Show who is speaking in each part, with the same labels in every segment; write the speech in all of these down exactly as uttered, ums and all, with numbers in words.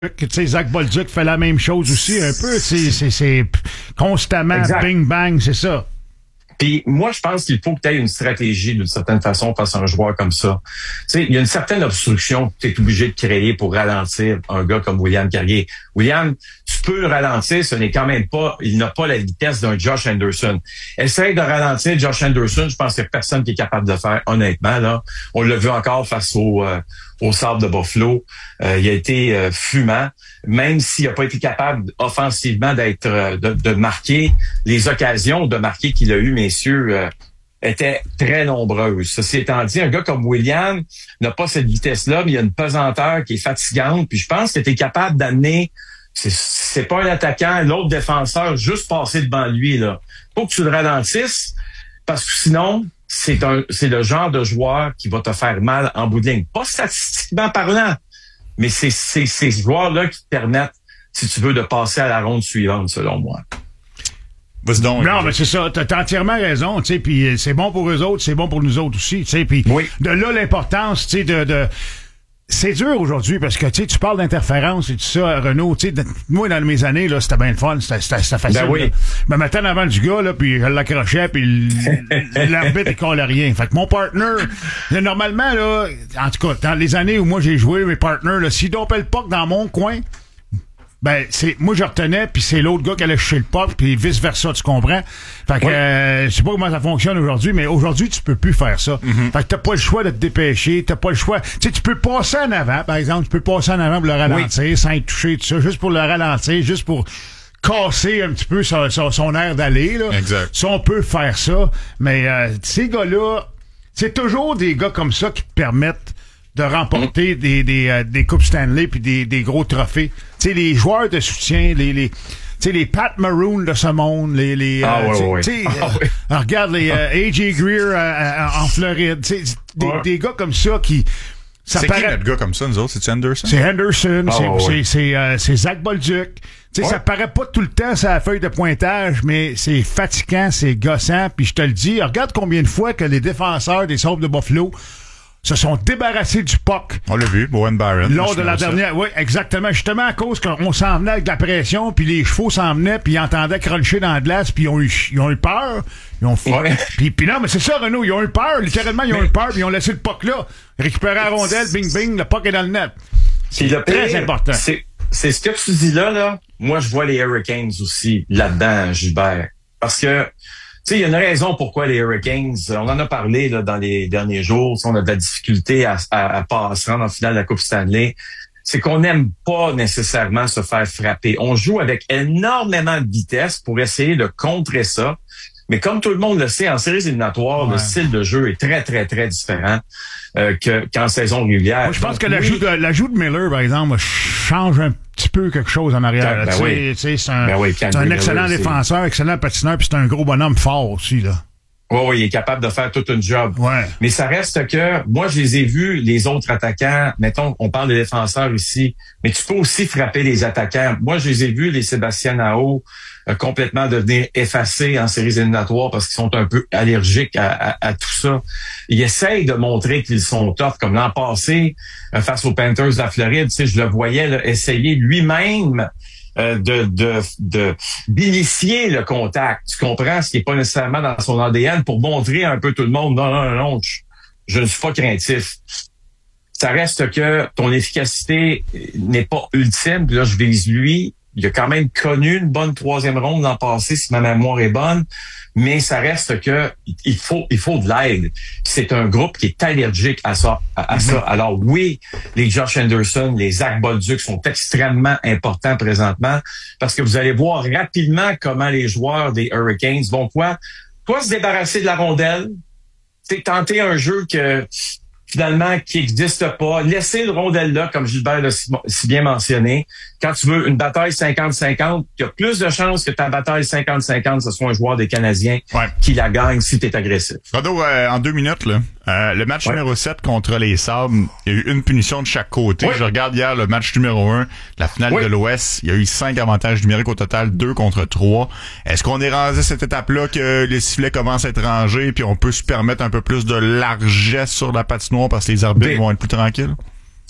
Speaker 1: Tu sais, Zach Bolduc fait la même chose aussi, un peu. C'est, c'est, c'est constamment
Speaker 2: exact.
Speaker 1: bing bang, c'est ça.
Speaker 2: Puis moi, je pense qu'il faut que tu aies une stratégie d'une certaine façon face à un joueur comme ça. Tu sais, il y a une certaine obstruction que tu es obligé de créer pour ralentir un gars comme William Carrier. William, tu peux le ralentir, ce n'est quand même pas, il n'a pas la vitesse d'un Josh Anderson. Essaye de ralentir Josh Anderson, je pense qu'il n'y a personne qui est capable de le faire, honnêtement, là. On l'a vu encore face au, euh, au Sabre de Buffalo. Euh, il a été euh, fumant. Même s'il n'a pas été capable offensivement d'être euh, de, de marquer, les occasions de marquer qu'il a eues, messieurs, euh, étaient très nombreuses. Ceci étant dit, un gars comme William n'a pas cette vitesse-là, mais il y a une pesanteur qui est fatigante. Puis je pense que tu es capable d'amener, c'est, c'est pas un attaquant, l'autre défenseur, juste passer devant lui, là. Faut que tu le ralentisses, parce que sinon, c'est un, c'est le genre de joueur qui va te faire mal en bout de ligne. Pas statistiquement parlant, mais c'est, c'est ces joueurs-là qui te permettent, si tu veux, de passer à la ronde suivante, selon moi.
Speaker 3: Vas-y donc.
Speaker 1: Non, mais c'est ça, t'as, t'as entièrement raison, tu sais, puis c'est bon pour eux autres, c'est bon pour nous autres aussi, tu sais, puis
Speaker 2: oui.
Speaker 1: de là l'importance, tu sais, de, de c'est dur aujourd'hui parce que tu sais, tu parles d'interférence et tout ça, Renaud, tu sais, moi dans mes années là, c'était bien le fun, c'était, c'était, c'était facile.
Speaker 2: Ben oui.
Speaker 1: Là. Je me mettais en avant du gars là, puis je l'accrochais, puis l'arbitre il collait rien. Fait que mon partner, là, normalement là, en tout cas, dans les années où moi j'ai joué, mes partners, là, s'ils dompaient le puck dans mon coin, ben c'est moi je retenais puis c'est l'autre gars qui allait chercher le puck puis vice versa, tu comprends? Fait que oui. euh, je sais pas comment ça fonctionne aujourd'hui, mais aujourd'hui tu peux plus faire ça. Mm-hmm. Fait que t'as pas le choix de te dépêcher, t'as pas le choix. Tu sais, tu peux passer en avant, par exemple, tu peux passer en avant pour le ralentir oui. sans être touché, tout ça, juste pour le ralentir, juste pour casser un petit peu son, son, son air d'aller là.
Speaker 3: Exact.
Speaker 1: Ça on peut faire ça, mais euh, ces gars-là, c'est toujours des gars comme ça qui te permettent de remporter mmh. des des euh, des coupes Stanley puis des des gros trophées. Tu sais, les joueurs de soutien, les les tu sais les Pat Maroon de ce monde, les les
Speaker 2: ah,
Speaker 1: euh,
Speaker 2: ouais,
Speaker 1: tu sais
Speaker 2: ouais. ah,
Speaker 1: euh,
Speaker 2: ouais.
Speaker 1: regarde les euh, A J Greer euh, euh, en Floride, tu sais des,
Speaker 2: ouais.
Speaker 1: des gars comme ça qui ça
Speaker 3: c'est
Speaker 1: paraît...
Speaker 3: qui notre gars comme ça, nous autres? C'est Anderson?
Speaker 1: C'est Anderson,
Speaker 2: ah,
Speaker 1: c'est,
Speaker 2: ouais.
Speaker 1: c'est, c'est, euh, c'est Zach Bolduc. Tu sais,
Speaker 2: ouais.
Speaker 1: ça paraît pas tout le temps sur la feuille de pointage, mais c'est fatigant, c'est gossant, puis je te le dis, regarde combien de fois que les défenseurs des Sabres de Buffalo se sont débarrassés du puck.
Speaker 3: On l'a vu, Bowen Byron.
Speaker 1: Lors de la dernière, oui, exactement. Justement à cause qu'on s'en venait avec de la pression, puis les chevaux s'en venaient, puis ils entendaient cruncher dans la glace, puis ils ont eu, ils ont eu peur. Ils ont
Speaker 2: ouais.
Speaker 1: puis, puis non, mais c'est ça, Renaud, ils ont eu peur. Littéralement, ils ont mais... eu peur, puis ils ont laissé le puck là. Récupérer la rondelle, bing, bing, le puck est dans le net. C'est le très pire, important.
Speaker 2: C'est, c'est ce que tu dis là, là. Moi, je vois les Hurricanes aussi là-dedans, Gilbert. Parce que, tu sais, il y a une raison pourquoi les Hurricanes, on en a parlé là, dans les derniers jours, on a de la difficulté à, à, à pas se rendre en finale de la Coupe Stanley. C'est qu'on n'aime pas nécessairement se faire frapper. On joue avec énormément de vitesse pour essayer de contrer ça. Mais comme tout le monde le sait, en séries éliminatoires, ouais. le style de jeu est très, très, très différent euh, que, qu'en saison régulière.
Speaker 1: Moi, je pense
Speaker 2: Donc,
Speaker 1: que oui. l'ajout, de, l'ajout de Miller, par exemple, change un petit peu quelque chose en arrière.
Speaker 2: Ben, ben oui.
Speaker 1: C'est un,
Speaker 2: ben oui,
Speaker 1: c'est un excellent Miller, défenseur, c'est... excellent patineur, puis c'est un gros bonhomme fort aussi, là.
Speaker 2: Oui, oui, il est capable de faire toute une job.
Speaker 1: Ouais.
Speaker 2: Mais ça reste que, moi, je les ai vus, les autres attaquants. Mettons, on parle des défenseurs ici, mais tu peux aussi frapper les attaquants. Moi, je les ai vus, les Sébastien Aho, euh, complètement devenir effacés en séries éliminatoires parce qu'ils sont un peu allergiques à, à, à tout ça. Ils essayent de montrer qu'ils sont tough, comme l'an passé, euh, face aux Panthers de la Floride. Tu sais, je le voyais là, essayer lui-même Euh, de, de, de, d'initier le contact. Tu comprends? Ce qui n'est pas nécessairement dans son A D N pour montrer un peu tout le monde. Non, non, non, non, je, je ne suis pas craintif. Ça reste que ton efficacité n'est pas ultime. Puis là, je vise lui. Il a quand même connu une bonne troisième ronde l'an passé, si ma mémoire est bonne. Mais ça reste que il faut il faut de l'aide. C'est un groupe qui est allergique à ça. À, à ça. Alors oui, les Josh Anderson, les Zach Bolduc sont extrêmement importants présentement parce que vous allez voir rapidement comment les joueurs des Hurricanes vont quoi? Toi, se débarrasser de la rondelle, c'est tenter un jeu que finalement qui n'existe pas. Laisser le rondelle là, comme Gilbert l'a si, si bien mentionné. Quand tu veux une bataille cinquante cinquante, il y a plus de chances que ta bataille cinquante cinquante, ce soit un joueur des Canadiens
Speaker 3: ouais.
Speaker 2: qui la gagne si tu es agressif.
Speaker 3: Rado, euh, en deux minutes, là, euh, le match ouais. numéro sept contre les Sabres, il y a eu une punition de chaque côté. Ouais. Je regarde hier le match numéro un, la finale ouais. de l'Ouest. Il y a eu cinq avantages numériques au total, deux contre trois. Est-ce qu'on est rendu à cette étape-là que les sifflets commencent à être rangés puis on peut se permettre un peu plus de largesse sur la patinoire parce que les arbitres Mais... vont être plus tranquilles?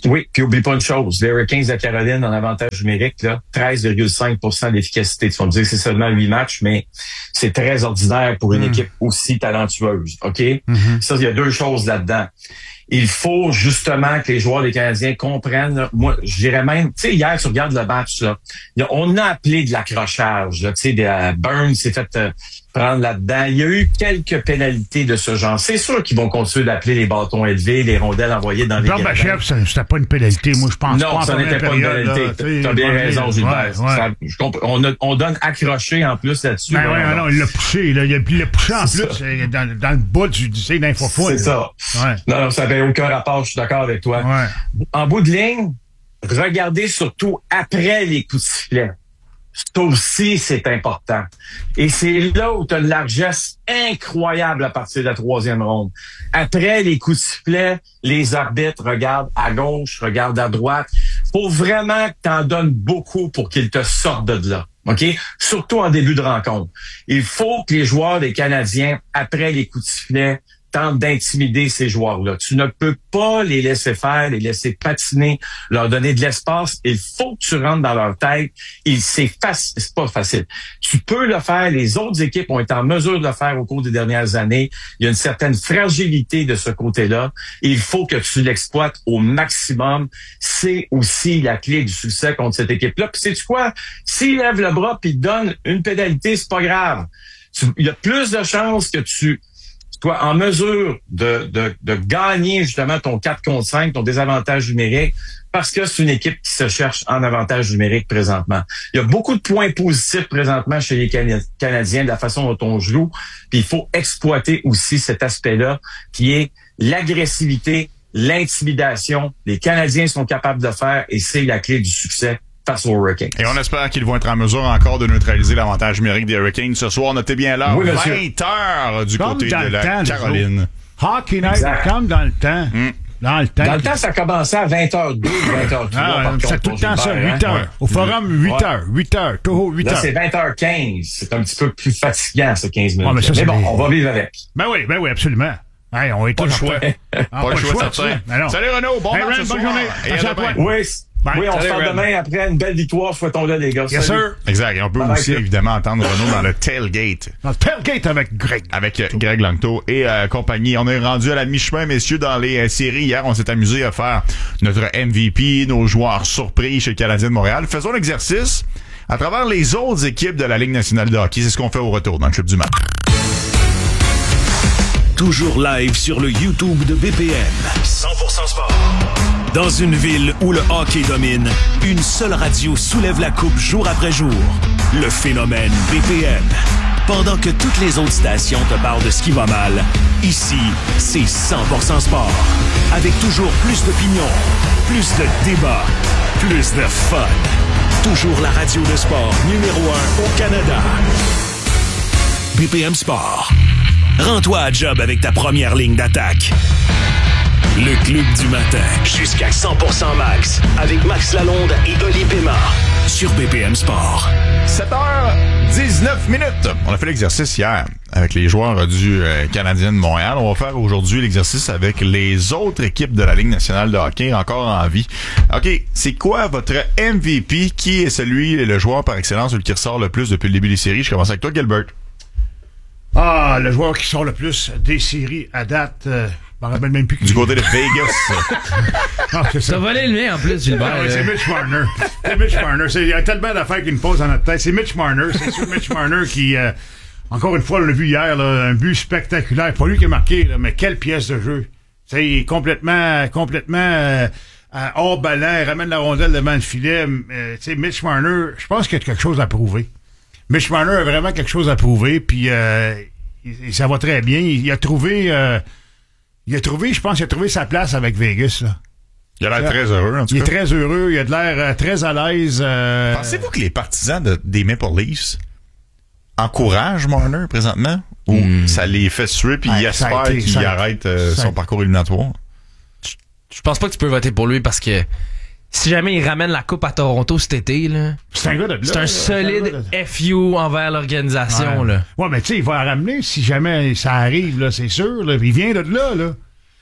Speaker 2: Oui, puis oublie pas une chose, les Hurricanes de Caroline en avantage numérique, là, treize virgule cinq pour cent d'efficacité. Tu vas me dire que c'est seulement huit matchs, mais c'est très ordinaire pour une mmh. équipe aussi talentueuse, OK? Mmh. Ça, il y a deux choses là-dedans. Il faut justement que les joueurs des Canadiens comprennent, là, moi, je dirais même, tu sais, hier, tu regardes le match, là, on a appelé de l'accrochage, là, tu sais, de, Burns s'est fait euh, prendre là-dedans. Il y a eu quelques pénalités de ce genre. C'est sûr qu'ils vont continuer d'appeler les bâtons élevés, les rondelles envoyées dans les gradins.
Speaker 1: Barbachev, c'était pas une pénalité, moi, je pense
Speaker 2: non,
Speaker 1: pas.
Speaker 2: Non, ça n'était pas une pénalité. T'as bien raison, Gilbert.
Speaker 1: Ouais, ouais.
Speaker 2: Ça, je comp- on, a, on donne accroché en plus là-dessus.
Speaker 1: Ben ouais, non, il l'a poussé, là. Il l'a poussé en plus dans, dans le bas du, du sais, d'infofoot.
Speaker 2: C'est ça. Ouais. Non, non, ça n'avait aucun rapport, je suis d'accord avec toi.
Speaker 1: Ouais.
Speaker 2: En bout de ligne, regardez surtout après les coups de sifflet. Ça aussi, c'est important. Et c'est là où tu as une largesse incroyable à partir de la troisième ronde. Après les coups de sifflet, les arbitres regardent à gauche, regardent à droite. Faut vraiment que tu en donnes beaucoup pour qu'ils te sortent de là. OK? Surtout en début de rencontre. Il faut que les joueurs des Canadiens, après les coups de sifflet, tente d'intimider ces joueurs-là. Tu ne peux pas les laisser faire, les laisser patiner, leur donner de l'espace. Il faut que tu rentres dans leur tête. Il, c'est facile, c'est pas facile. Tu peux le faire. Les autres équipes ont été en mesure de le faire au cours des dernières années. Il y a une certaine fragilité de ce côté-là. Il faut que tu l'exploites au maximum. C'est aussi la clé du succès contre cette équipe-là. Puis sais-tu quoi? S'ils lèvent le bras puis donnent une pénalité, c'est pas grave. Tu, il y a plus de chances que tu toi, en mesure de, de, de gagner justement ton quatre contre cinq, ton désavantage numérique, parce que c'est une équipe qui se cherche en avantage numérique présentement. Il y a beaucoup de points positifs présentement chez les Canadiens de la façon dont on joue, puis il faut exploiter aussi cet aspect-là qui est l'agressivité, l'intimidation. Les Canadiens sont capables de faire et c'est la clé du succès face aux Hurricanes.
Speaker 3: Et on espère qu'ils vont être en mesure encore de neutraliser l'avantage numérique des Hurricanes ce soir. Notez bien l'heure,
Speaker 2: oui,
Speaker 3: vingt heures du
Speaker 1: comme
Speaker 3: côté de la
Speaker 1: temps,
Speaker 3: Caroline.
Speaker 1: Hockey night,
Speaker 2: exact.
Speaker 1: Comme dans le temps.
Speaker 3: Mm.
Speaker 1: Dans le temps.
Speaker 2: Dans le temps, ça commençait à vingt heures deux, vingt heures trois.
Speaker 1: Ah,
Speaker 2: par
Speaker 1: c'est
Speaker 2: contre,
Speaker 1: tout le temps ça,
Speaker 2: Gilbert,
Speaker 1: huit heures.
Speaker 2: hein?
Speaker 1: Au forum, huit
Speaker 2: Ouais.
Speaker 1: heures. huit heures. Toho, huit
Speaker 2: Là,
Speaker 1: heures.
Speaker 2: c'est vingt heures quinze. C'est un petit peu plus fatigant, ce quinze minutes.
Speaker 1: Ah, mais ça,
Speaker 2: mais bon,
Speaker 1: des...
Speaker 2: on va vivre avec.
Speaker 1: Ben oui, ben oui, absolument. Hey, on est
Speaker 3: Pas le choix.
Speaker 1: Ah,
Speaker 3: pas, pas le choix, ça tient. Salut Renaud, bon
Speaker 1: hey,
Speaker 3: match
Speaker 1: Ren,
Speaker 3: ce
Speaker 1: bonne
Speaker 3: soir.
Speaker 1: journée.
Speaker 3: Et à
Speaker 1: Attention à
Speaker 3: demain.
Speaker 1: toi.
Speaker 2: Oui,
Speaker 1: Bye.
Speaker 2: oui, on
Speaker 1: Salut,
Speaker 2: se parle
Speaker 1: Ren.
Speaker 2: demain après une belle victoire. Souhaitons-le, les gars.
Speaker 1: Yes,
Speaker 2: Salut.
Speaker 1: sir.
Speaker 3: Exact. Et on peut
Speaker 2: Bye
Speaker 3: aussi,
Speaker 2: bye.
Speaker 3: évidemment, entendre Renaud dans le tailgate.
Speaker 1: Dans le tailgate avec Greg.
Speaker 3: Avec euh, Greg Langto et euh, compagnie. On est rendu à la mi-chemin, messieurs, dans les euh, séries. Hier, on s'est amusé à faire notre M V P, nos joueurs surpris chez le Canadien de Montréal. Faisons l'exercice à travers les autres équipes de la Ligue nationale de hockey. C'est ce qu'on fait au retour dans le Trip du match.
Speaker 4: Toujours live sur le YouTube de B P M. cent pour cent sport. Dans une ville où le hockey domine, une seule radio soulève la coupe jour après jour. Le phénomène B P M. Pendant que toutes les autres stations te parlent de ce qui va mal, ici, c'est cent pour cent sport. Avec toujours plus d'opinions, plus de débats, plus de fun. Toujours la radio de sport numéro un au Canada. B P M Sport. Rends-toi à job avec ta première ligne d'attaque. Le Club du matin. Jusqu'à cent pour cent max. Avec Max Lalonde et Oli Pema. Sur B P M Sport.
Speaker 3: sept heures dix-neuf minutes. On a fait l'exercice hier avec les joueurs du euh, Canadien de Montréal. On va faire aujourd'hui l'exercice avec les autres équipes de la Ligue nationale de hockey encore en vie. OK, c'est quoi votre M V P? Qui est celui, le joueur par excellence, celui qui ressort le plus depuis le début des séries? Je commence avec toi, Gilbert.
Speaker 1: Ah, le joueur qui sort le plus des séries à date, euh, je m'en rappelle même plus.
Speaker 3: Du côté de Vegas.
Speaker 1: Ah, c'est ça.
Speaker 5: T'as volé le mien en plus, Gilbert.
Speaker 1: Ah, ouais, c'est Mitch Marner. C'est Mitch Marner. C'est- Il y a tellement d'affaires qui nous posent dans notre tête. C'est Mitch Marner. C'est sûr Mitch Marner qui, euh, encore une fois, on l'a vu hier, là, un but spectaculaire. Pas lui qui a marqué, là, mais quelle pièce de jeu. C'est il est complètement, complètement euh, hors ballon. Il ramène la rondelle devant le filet. Euh, tu sais, Mitch Marner, je pense qu'il y a quelque chose à prouver. Mitch Marner a vraiment quelque chose à prouver, puis euh, il- ça va très bien. Il, il a trouvé, euh, il a trouvé, je pense, qu'il a trouvé sa place avec Vegas, là.
Speaker 3: Il a l'air très heureux, en tout
Speaker 1: Il est
Speaker 3: cas.
Speaker 1: très heureux, il a de l'air euh, très à l'aise. Euh,
Speaker 3: Pensez-vous que les partisans de, des Maple Leafs encouragent Marner présentement? Ou
Speaker 5: Mm.
Speaker 3: ça les fait suer puis
Speaker 1: Ouais,
Speaker 3: ils
Speaker 1: ça a
Speaker 3: espèrent
Speaker 1: été-
Speaker 3: qu'il
Speaker 1: ça a-
Speaker 3: arrête euh,
Speaker 1: ça a-
Speaker 3: son parcours éliminatoire?
Speaker 5: Je pense pas que tu peux voter pour lui parce que si jamais il ramène la coupe à Toronto cet été, là,
Speaker 1: c'est un gars de là,
Speaker 5: c'est un
Speaker 1: là,
Speaker 5: solide
Speaker 1: gars de-
Speaker 5: F U envers l'organisation.
Speaker 1: Ouais.
Speaker 5: Là.
Speaker 1: Ouais, mais tu sais, il va la ramener si jamais ça arrive, là, c'est sûr. Là. Il vient de là, là.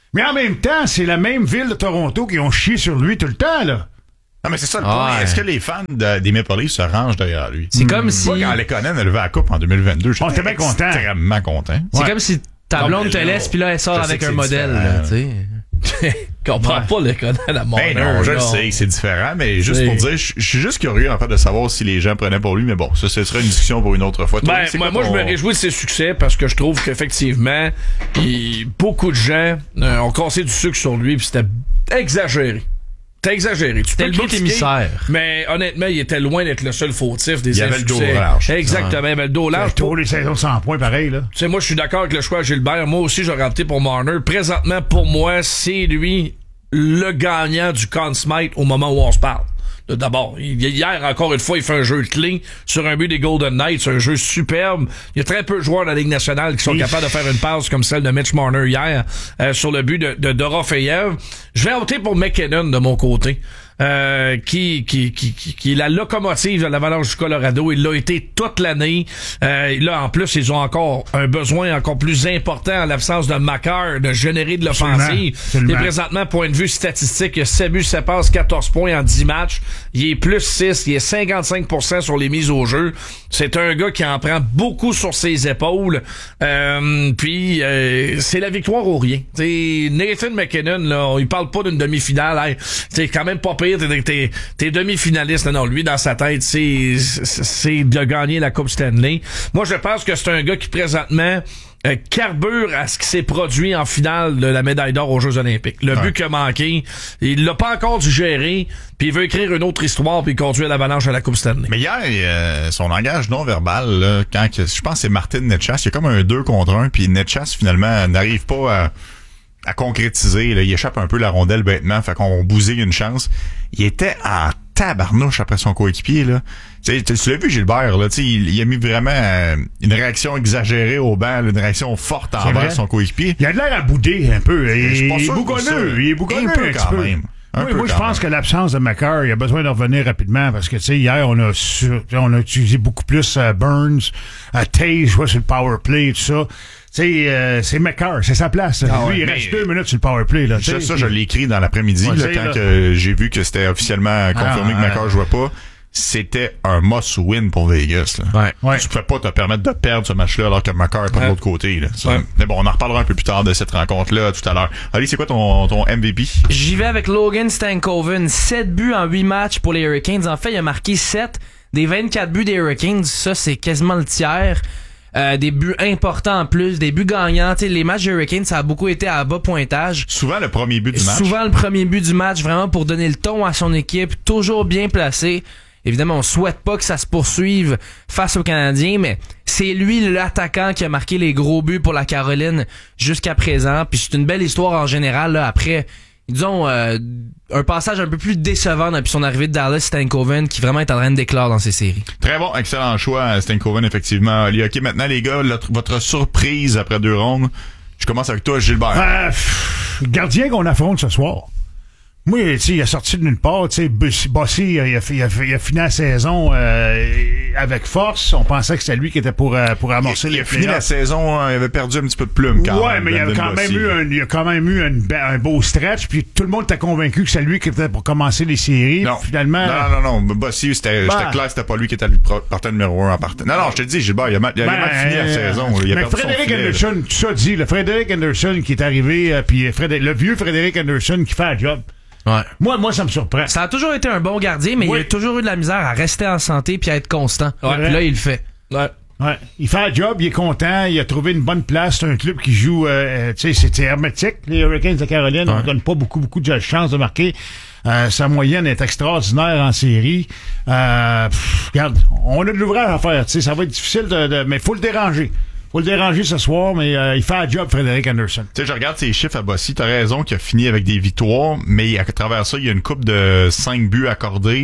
Speaker 1: Mais en même temps, c'est la même ville de Toronto qui ont chié sur lui tout le temps, là.
Speaker 3: Non, mais c'est ça le
Speaker 5: Ah,
Speaker 3: point.
Speaker 5: ouais.
Speaker 3: Est-ce que les fans de, des Maple Leafs se rangent derrière lui?
Speaker 5: C'est comme si...
Speaker 3: Moi, quand Lekonen a levé la coupe en deux mille vingt-deux, j'étais
Speaker 1: On était bien content.
Speaker 3: extrêmement content.
Speaker 5: C'est
Speaker 1: Ouais.
Speaker 5: comme si ta
Speaker 3: Non,
Speaker 5: blonde
Speaker 3: mais
Speaker 5: te
Speaker 3: là,
Speaker 5: laisse, puis là, elle sort
Speaker 3: je sais
Speaker 5: avec
Speaker 3: que
Speaker 5: un
Speaker 3: c'est
Speaker 5: modèle,
Speaker 3: différent,
Speaker 5: là,
Speaker 3: là.
Speaker 5: tu sais.
Speaker 6: Comprends pas le Conan à mon
Speaker 3: Ben non, je le sais que c'est différent, mais juste
Speaker 6: C'est-
Speaker 3: pour dire, je je suis juste curieux, en fait, de savoir si les gens prenaient pour lui, mais bon, ça, ce sera une discussion pour une autre fois. Toi,
Speaker 6: Ben,
Speaker 3: c'est
Speaker 6: moi,
Speaker 3: quoi
Speaker 6: moi je
Speaker 3: ton-
Speaker 6: me réjouis de ses succès parce que je trouve qu'effectivement, il- beaucoup de gens euh, ont cassé du sucre sur lui, puis c'était exagéré. C'était exagéré. Tu
Speaker 5: C'était
Speaker 6: peux
Speaker 5: le bout
Speaker 6: critiquer,
Speaker 5: émissaire.
Speaker 6: mais honnêtement, il était loin d'être le seul fautif des
Speaker 3: Il avait le dos
Speaker 6: insuccès.
Speaker 3: large.
Speaker 6: Exactement, il avait le dos large.
Speaker 1: Tous les saisons sans points, pareil, là.
Speaker 6: Tu sais, moi, je suis d'accord avec le choix à Gilbert. Moi aussi, j'aurais opté pour Marner. Présentement, pour moi, c'est lui le gagnant du Conn Smythe au moment où on se parle. D'abord, il- hier, encore une fois, il fait un jeu clean sur un but des Golden Knights, un jeu superbe. Il y a très peu de joueurs de la Ligue nationale qui sont
Speaker 1: Oui.
Speaker 6: capables de faire une passe comme celle de Mitch Marner hier euh, sur le but de, de Dorofeyev. Je vais opter pour McKinnon de mon côté. Euh, qui, qui, qui, qui, qui est la locomotive de l'Avalanche du Colorado. Il l'a été toute l'année. Euh, là, en plus, ils ont encore un besoin encore plus important en l'absence de Makar de générer de l'offensive.
Speaker 1: Absolument. Absolument.
Speaker 6: Et présentement, point de vue statistique, il y a sept buts, sept passes, quatorze points en dix matchs. Il est plus six, il est cinquante-cinq pour cent sur les mises au jeu. C'est un gars qui en prend beaucoup sur ses épaules. Euh, puis, euh, c'est la victoire ou rien. T'sais, Nathan McKinnon, là, il parle pas d'une demi-finale. Hey, c'est quand même pas pire. T'es, t'es, t'es demi-finaliste. Non, non, lui, dans sa tête, c'est, c'est, c'est de gagner la Coupe Stanley. Moi, je pense que c'est un gars qui, présentement, Euh, carbure à ce qui s'est produit en finale de la médaille d'or aux Jeux Olympiques. Le
Speaker 3: Ouais.
Speaker 6: but qu'il a manqué, il l'a pas encore digéré, puis il veut écrire une autre histoire puis conduire l'Avalanche à la Coupe Stanley.
Speaker 3: Mais hier, euh, son langage non verbal, là, quand que- je pense que c'est Martin Netchas, il y a comme un deux contre un, puis Netchas finalement n'arrive pas à, à concrétiser. Là. Il échappe un peu la rondelle bêtement, fait qu'on bousille une chance. Il était en tabarnouche après son coéquipier, là. Tu sais, tu l'as vu, Gilbert, là, tu sais, il, il a mis vraiment euh, une réaction exagérée au banc, là, une réaction forte
Speaker 1: C'est
Speaker 3: envers
Speaker 1: vrai.
Speaker 3: son coéquipier.
Speaker 1: Il a de l'air à bouder un peu.
Speaker 3: Je suis
Speaker 1: Il
Speaker 3: pas
Speaker 1: est
Speaker 3: sûr pour ça.
Speaker 1: bougonneux. Il est bougonneux
Speaker 3: Un peu
Speaker 1: un petit
Speaker 3: quand
Speaker 1: peu.
Speaker 3: même. Un
Speaker 1: Oui,
Speaker 3: peu
Speaker 1: moi, je
Speaker 3: quand
Speaker 1: pense
Speaker 3: même.
Speaker 1: que l'absence de Makar, il a besoin de revenir rapidement parce que, tu sais, hier, on a su- on a utilisé beaucoup plus euh, Burns, euh, Taze, je vois, sur le power play et tout ça. Tu sais, euh, c'est Makar, c'est sa place.
Speaker 3: Ah ouais,
Speaker 1: Lui, il
Speaker 3: mais-
Speaker 1: reste deux minutes sur le power play, là. tu
Speaker 3: Ça,
Speaker 1: sais,
Speaker 3: ça,
Speaker 1: puis-
Speaker 3: je l'ai écrit dans l'après-midi,
Speaker 1: Ouais,
Speaker 3: là,
Speaker 1: c'est
Speaker 3: quand
Speaker 1: là.
Speaker 3: que j'ai vu que c'était officiellement confirmé
Speaker 1: Ah,
Speaker 3: que Makar
Speaker 1: ouais.
Speaker 3: jouait pas. C'était un must-win pour Vegas. Là.
Speaker 5: Ouais.
Speaker 1: Ouais.
Speaker 3: Tu pouvais pas te permettre de perdre ce match-là alors que Makar est pas de
Speaker 6: Ouais.
Speaker 3: l'autre côté. Là. Ça-
Speaker 6: Ouais.
Speaker 3: Mais bon, on en reparlera un peu plus tard de cette rencontre-là tout à l'heure. Ali, c'est quoi ton, ton M V P?
Speaker 5: J'y vais avec Logan Stankoven. sept buts en huit matchs pour les Hurricanes. En fait, il a marqué sept des vingt-quatre buts des Hurricanes. Ça, c'est quasiment le tiers. Euh, des buts importants en plus, des buts gagnants. T'sais, les matchs des Hurricanes, ça a beaucoup été à bas pointage.
Speaker 3: Souvent le premier but du match.
Speaker 5: Souvent le premier but du match, vraiment pour donner le ton à son équipe, toujours bien placé. Évidemment, on souhaite pas que ça se poursuive face aux Canadiens, mais c'est lui l'attaquant qui a marqué les gros buts pour la Caroline jusqu'à présent. Puis c'est une belle histoire en général. Là, après, disons, euh, un passage un peu plus décevant depuis son arrivée de Dallas, Stankoven, qui vraiment est en train de déclare dans ces séries.
Speaker 3: Très bon, excellent choix, Stankoven, effectivement. Ali, OK, maintenant, les gars, notre- votre surprise après deux rondes. Je commence avec toi, Gilbert.
Speaker 1: Euh, pff, gardien qu'on affronte ce soir. Moi, tu sais, il a sorti de nulle part, tu sais, Bossy, Bossy, il a, fait- il a, fait- il a fini la saison euh, avec force. On pensait que c'était lui qui était pour, euh, pour amorcer
Speaker 3: il
Speaker 1: les
Speaker 3: a fini la
Speaker 1: playoffs.
Speaker 3: saison, hein, il avait perdu un petit peu de plume quand
Speaker 1: Ouais,
Speaker 3: même.
Speaker 1: mais il y a
Speaker 3: Brendan
Speaker 1: quand même
Speaker 3: Bossy.
Speaker 1: eu un, il y a quand même eu une be- un beau stretch, puis tout le monde était convaincu que c'est lui qui était pour commencer les séries.
Speaker 3: Non.
Speaker 1: Puis finalement,
Speaker 3: Non, non, non. Bossy, c'était,
Speaker 1: Ben.
Speaker 3: j'étais clair que c'était pas lui qui était le pro- partant numéro un en partant. Non, non, je te dis, Gilbert, il a mal, il a
Speaker 1: ben,
Speaker 3: mal fini la
Speaker 1: euh,
Speaker 3: saison. Il a
Speaker 1: mais
Speaker 3: perdu son
Speaker 1: Frédéric
Speaker 3: filet, là.
Speaker 1: Anderson, tout ça dit, le Frédéric Anderson qui est arrivé, euh, puis Frédéric- le vieux Frédéric Anderson qui fait le job.
Speaker 5: Ouais.
Speaker 1: Moi, moi, ça me surprend.
Speaker 5: Ça a toujours été un bon gardien, mais
Speaker 1: Oui.
Speaker 5: il a toujours eu de la misère à rester en santé puis à être constant.
Speaker 1: Ouais.
Speaker 5: Puis là, il le fait.
Speaker 6: Ouais.
Speaker 1: Ouais. Il fait le job, il est content, il a trouvé une bonne place. C'est un club qui joue, euh, tu sais, c'était hermétique. Les Hurricanes de Caroline, on donne pas beaucoup, beaucoup de chances de marquer. Euh, sa moyenne est extraordinaire en série. Euh, pff, regarde, on a de l'ouvrage à faire. Tu sais, ça va être difficile de, de mais faut le déranger. Faut le déranger ce soir, mais euh, il fait le job, Frédéric Anderson.
Speaker 3: Tu sais, je regarde ses chiffres à Bossy. T'as raison qu'il a fini avec des victoires, mais à travers ça, il y a une coupe de cinq buts accordés.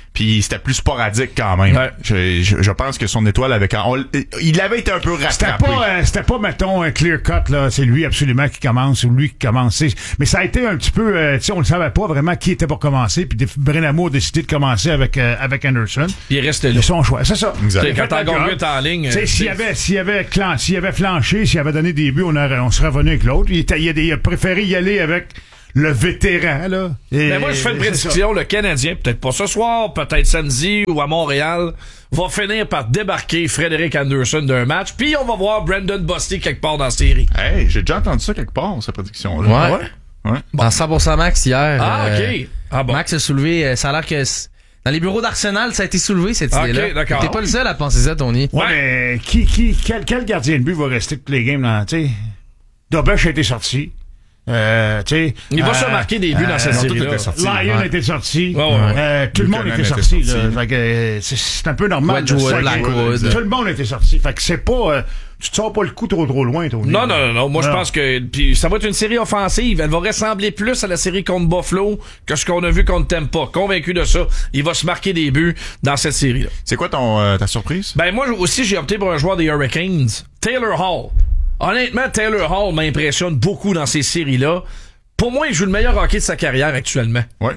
Speaker 3: Puis c'était plus sporadique quand même.
Speaker 6: Ouais.
Speaker 3: Je, je, je pense que son étoile avait quand on, il avait été un peu rattrapé.
Speaker 1: C'était pas, euh, c'était pas, mettons, un clear cut, là. C'est lui absolument qui commence, ou lui qui commence. Mais ça a été un petit peu, euh, tu sais, on ne savait pas vraiment qui était pour commencer. Puis Brenamo a décidé de commencer avec, euh, avec Anderson.
Speaker 6: Puis il restait là.
Speaker 1: C'est son choix. C'est ça.
Speaker 3: Exact.
Speaker 6: Quand t'as encore huit en ligne.
Speaker 1: Tu sais, s'il y avait, s'il y avait, clan, s'il y avait flanché, s'il avait donné des buts, on aurait, on serait revenu avec l'autre. Il, était, il, a des, il a préféré y aller avec le vétéran, là. Et,
Speaker 6: Mais moi, je fais une prédiction. Le Canadien, peut-être pas ce soir, peut-être samedi ou à Montréal, va finir par débarquer Frédéric Anderson d'un match, puis on va voir Brandon Busty quelque part dans la série.
Speaker 3: Hey, j'ai déjà entendu ça quelque part, cette prédiction-là.
Speaker 5: Ouais.
Speaker 3: Ouais. ouais.
Speaker 5: Dans cent pour cent Max hier.
Speaker 6: Ah,
Speaker 5: euh,
Speaker 6: OK. Ah bon.
Speaker 5: Max a soulevé, euh, ça a l'air que c- dans les bureaux d'Arsenal, ça a été soulevé, cette
Speaker 6: OK,
Speaker 5: idée-là.
Speaker 6: d'accord.
Speaker 5: T'es pas le seul à penser ça, Tony.
Speaker 1: Ouais, mais qui, qui, quel, quel gardien de but va rester tous les games dans, tu sais? Dobesch a été sorti. Euh, tu sais.
Speaker 6: Il va
Speaker 1: euh,
Speaker 6: se marquer des buts
Speaker 1: euh,
Speaker 6: dans cette
Speaker 3: tout
Speaker 6: série-là.
Speaker 3: était sorti.
Speaker 1: Lion
Speaker 3: Ouais.
Speaker 1: était sorti.
Speaker 6: Ouais, ouais, ouais.
Speaker 1: Euh, tout le monde
Speaker 3: Buchanan
Speaker 1: était
Speaker 3: était
Speaker 1: sorti.
Speaker 3: sorti.
Speaker 1: Là. Fait que, euh, c'est, c'est un peu normal.
Speaker 5: Wedgwood,
Speaker 1: de ça.
Speaker 5: Blackwood.
Speaker 1: Tout le monde était sorti. Fait que c'est pas... Euh, tu te sors pas le coup trop trop loin, Tony.
Speaker 6: Non, non, non, non. Moi, je
Speaker 1: Non.
Speaker 6: pense que puis ça va être une série offensive. Elle va ressembler plus à la série contre Buffalo que ce qu'on a vu contre Tampa. Convaincu de ça. Il va se marquer des buts dans cette série-là.
Speaker 3: C'est quoi ton, euh, ta surprise?
Speaker 6: Ben, moi aussi, j'ai opté pour un joueur des Hurricanes. Taylor Hall. Honnêtement, Taylor Hall m'impressionne beaucoup dans ces séries-là. Pour moi, il joue le meilleur hockey de sa carrière actuellement.
Speaker 3: Ouais.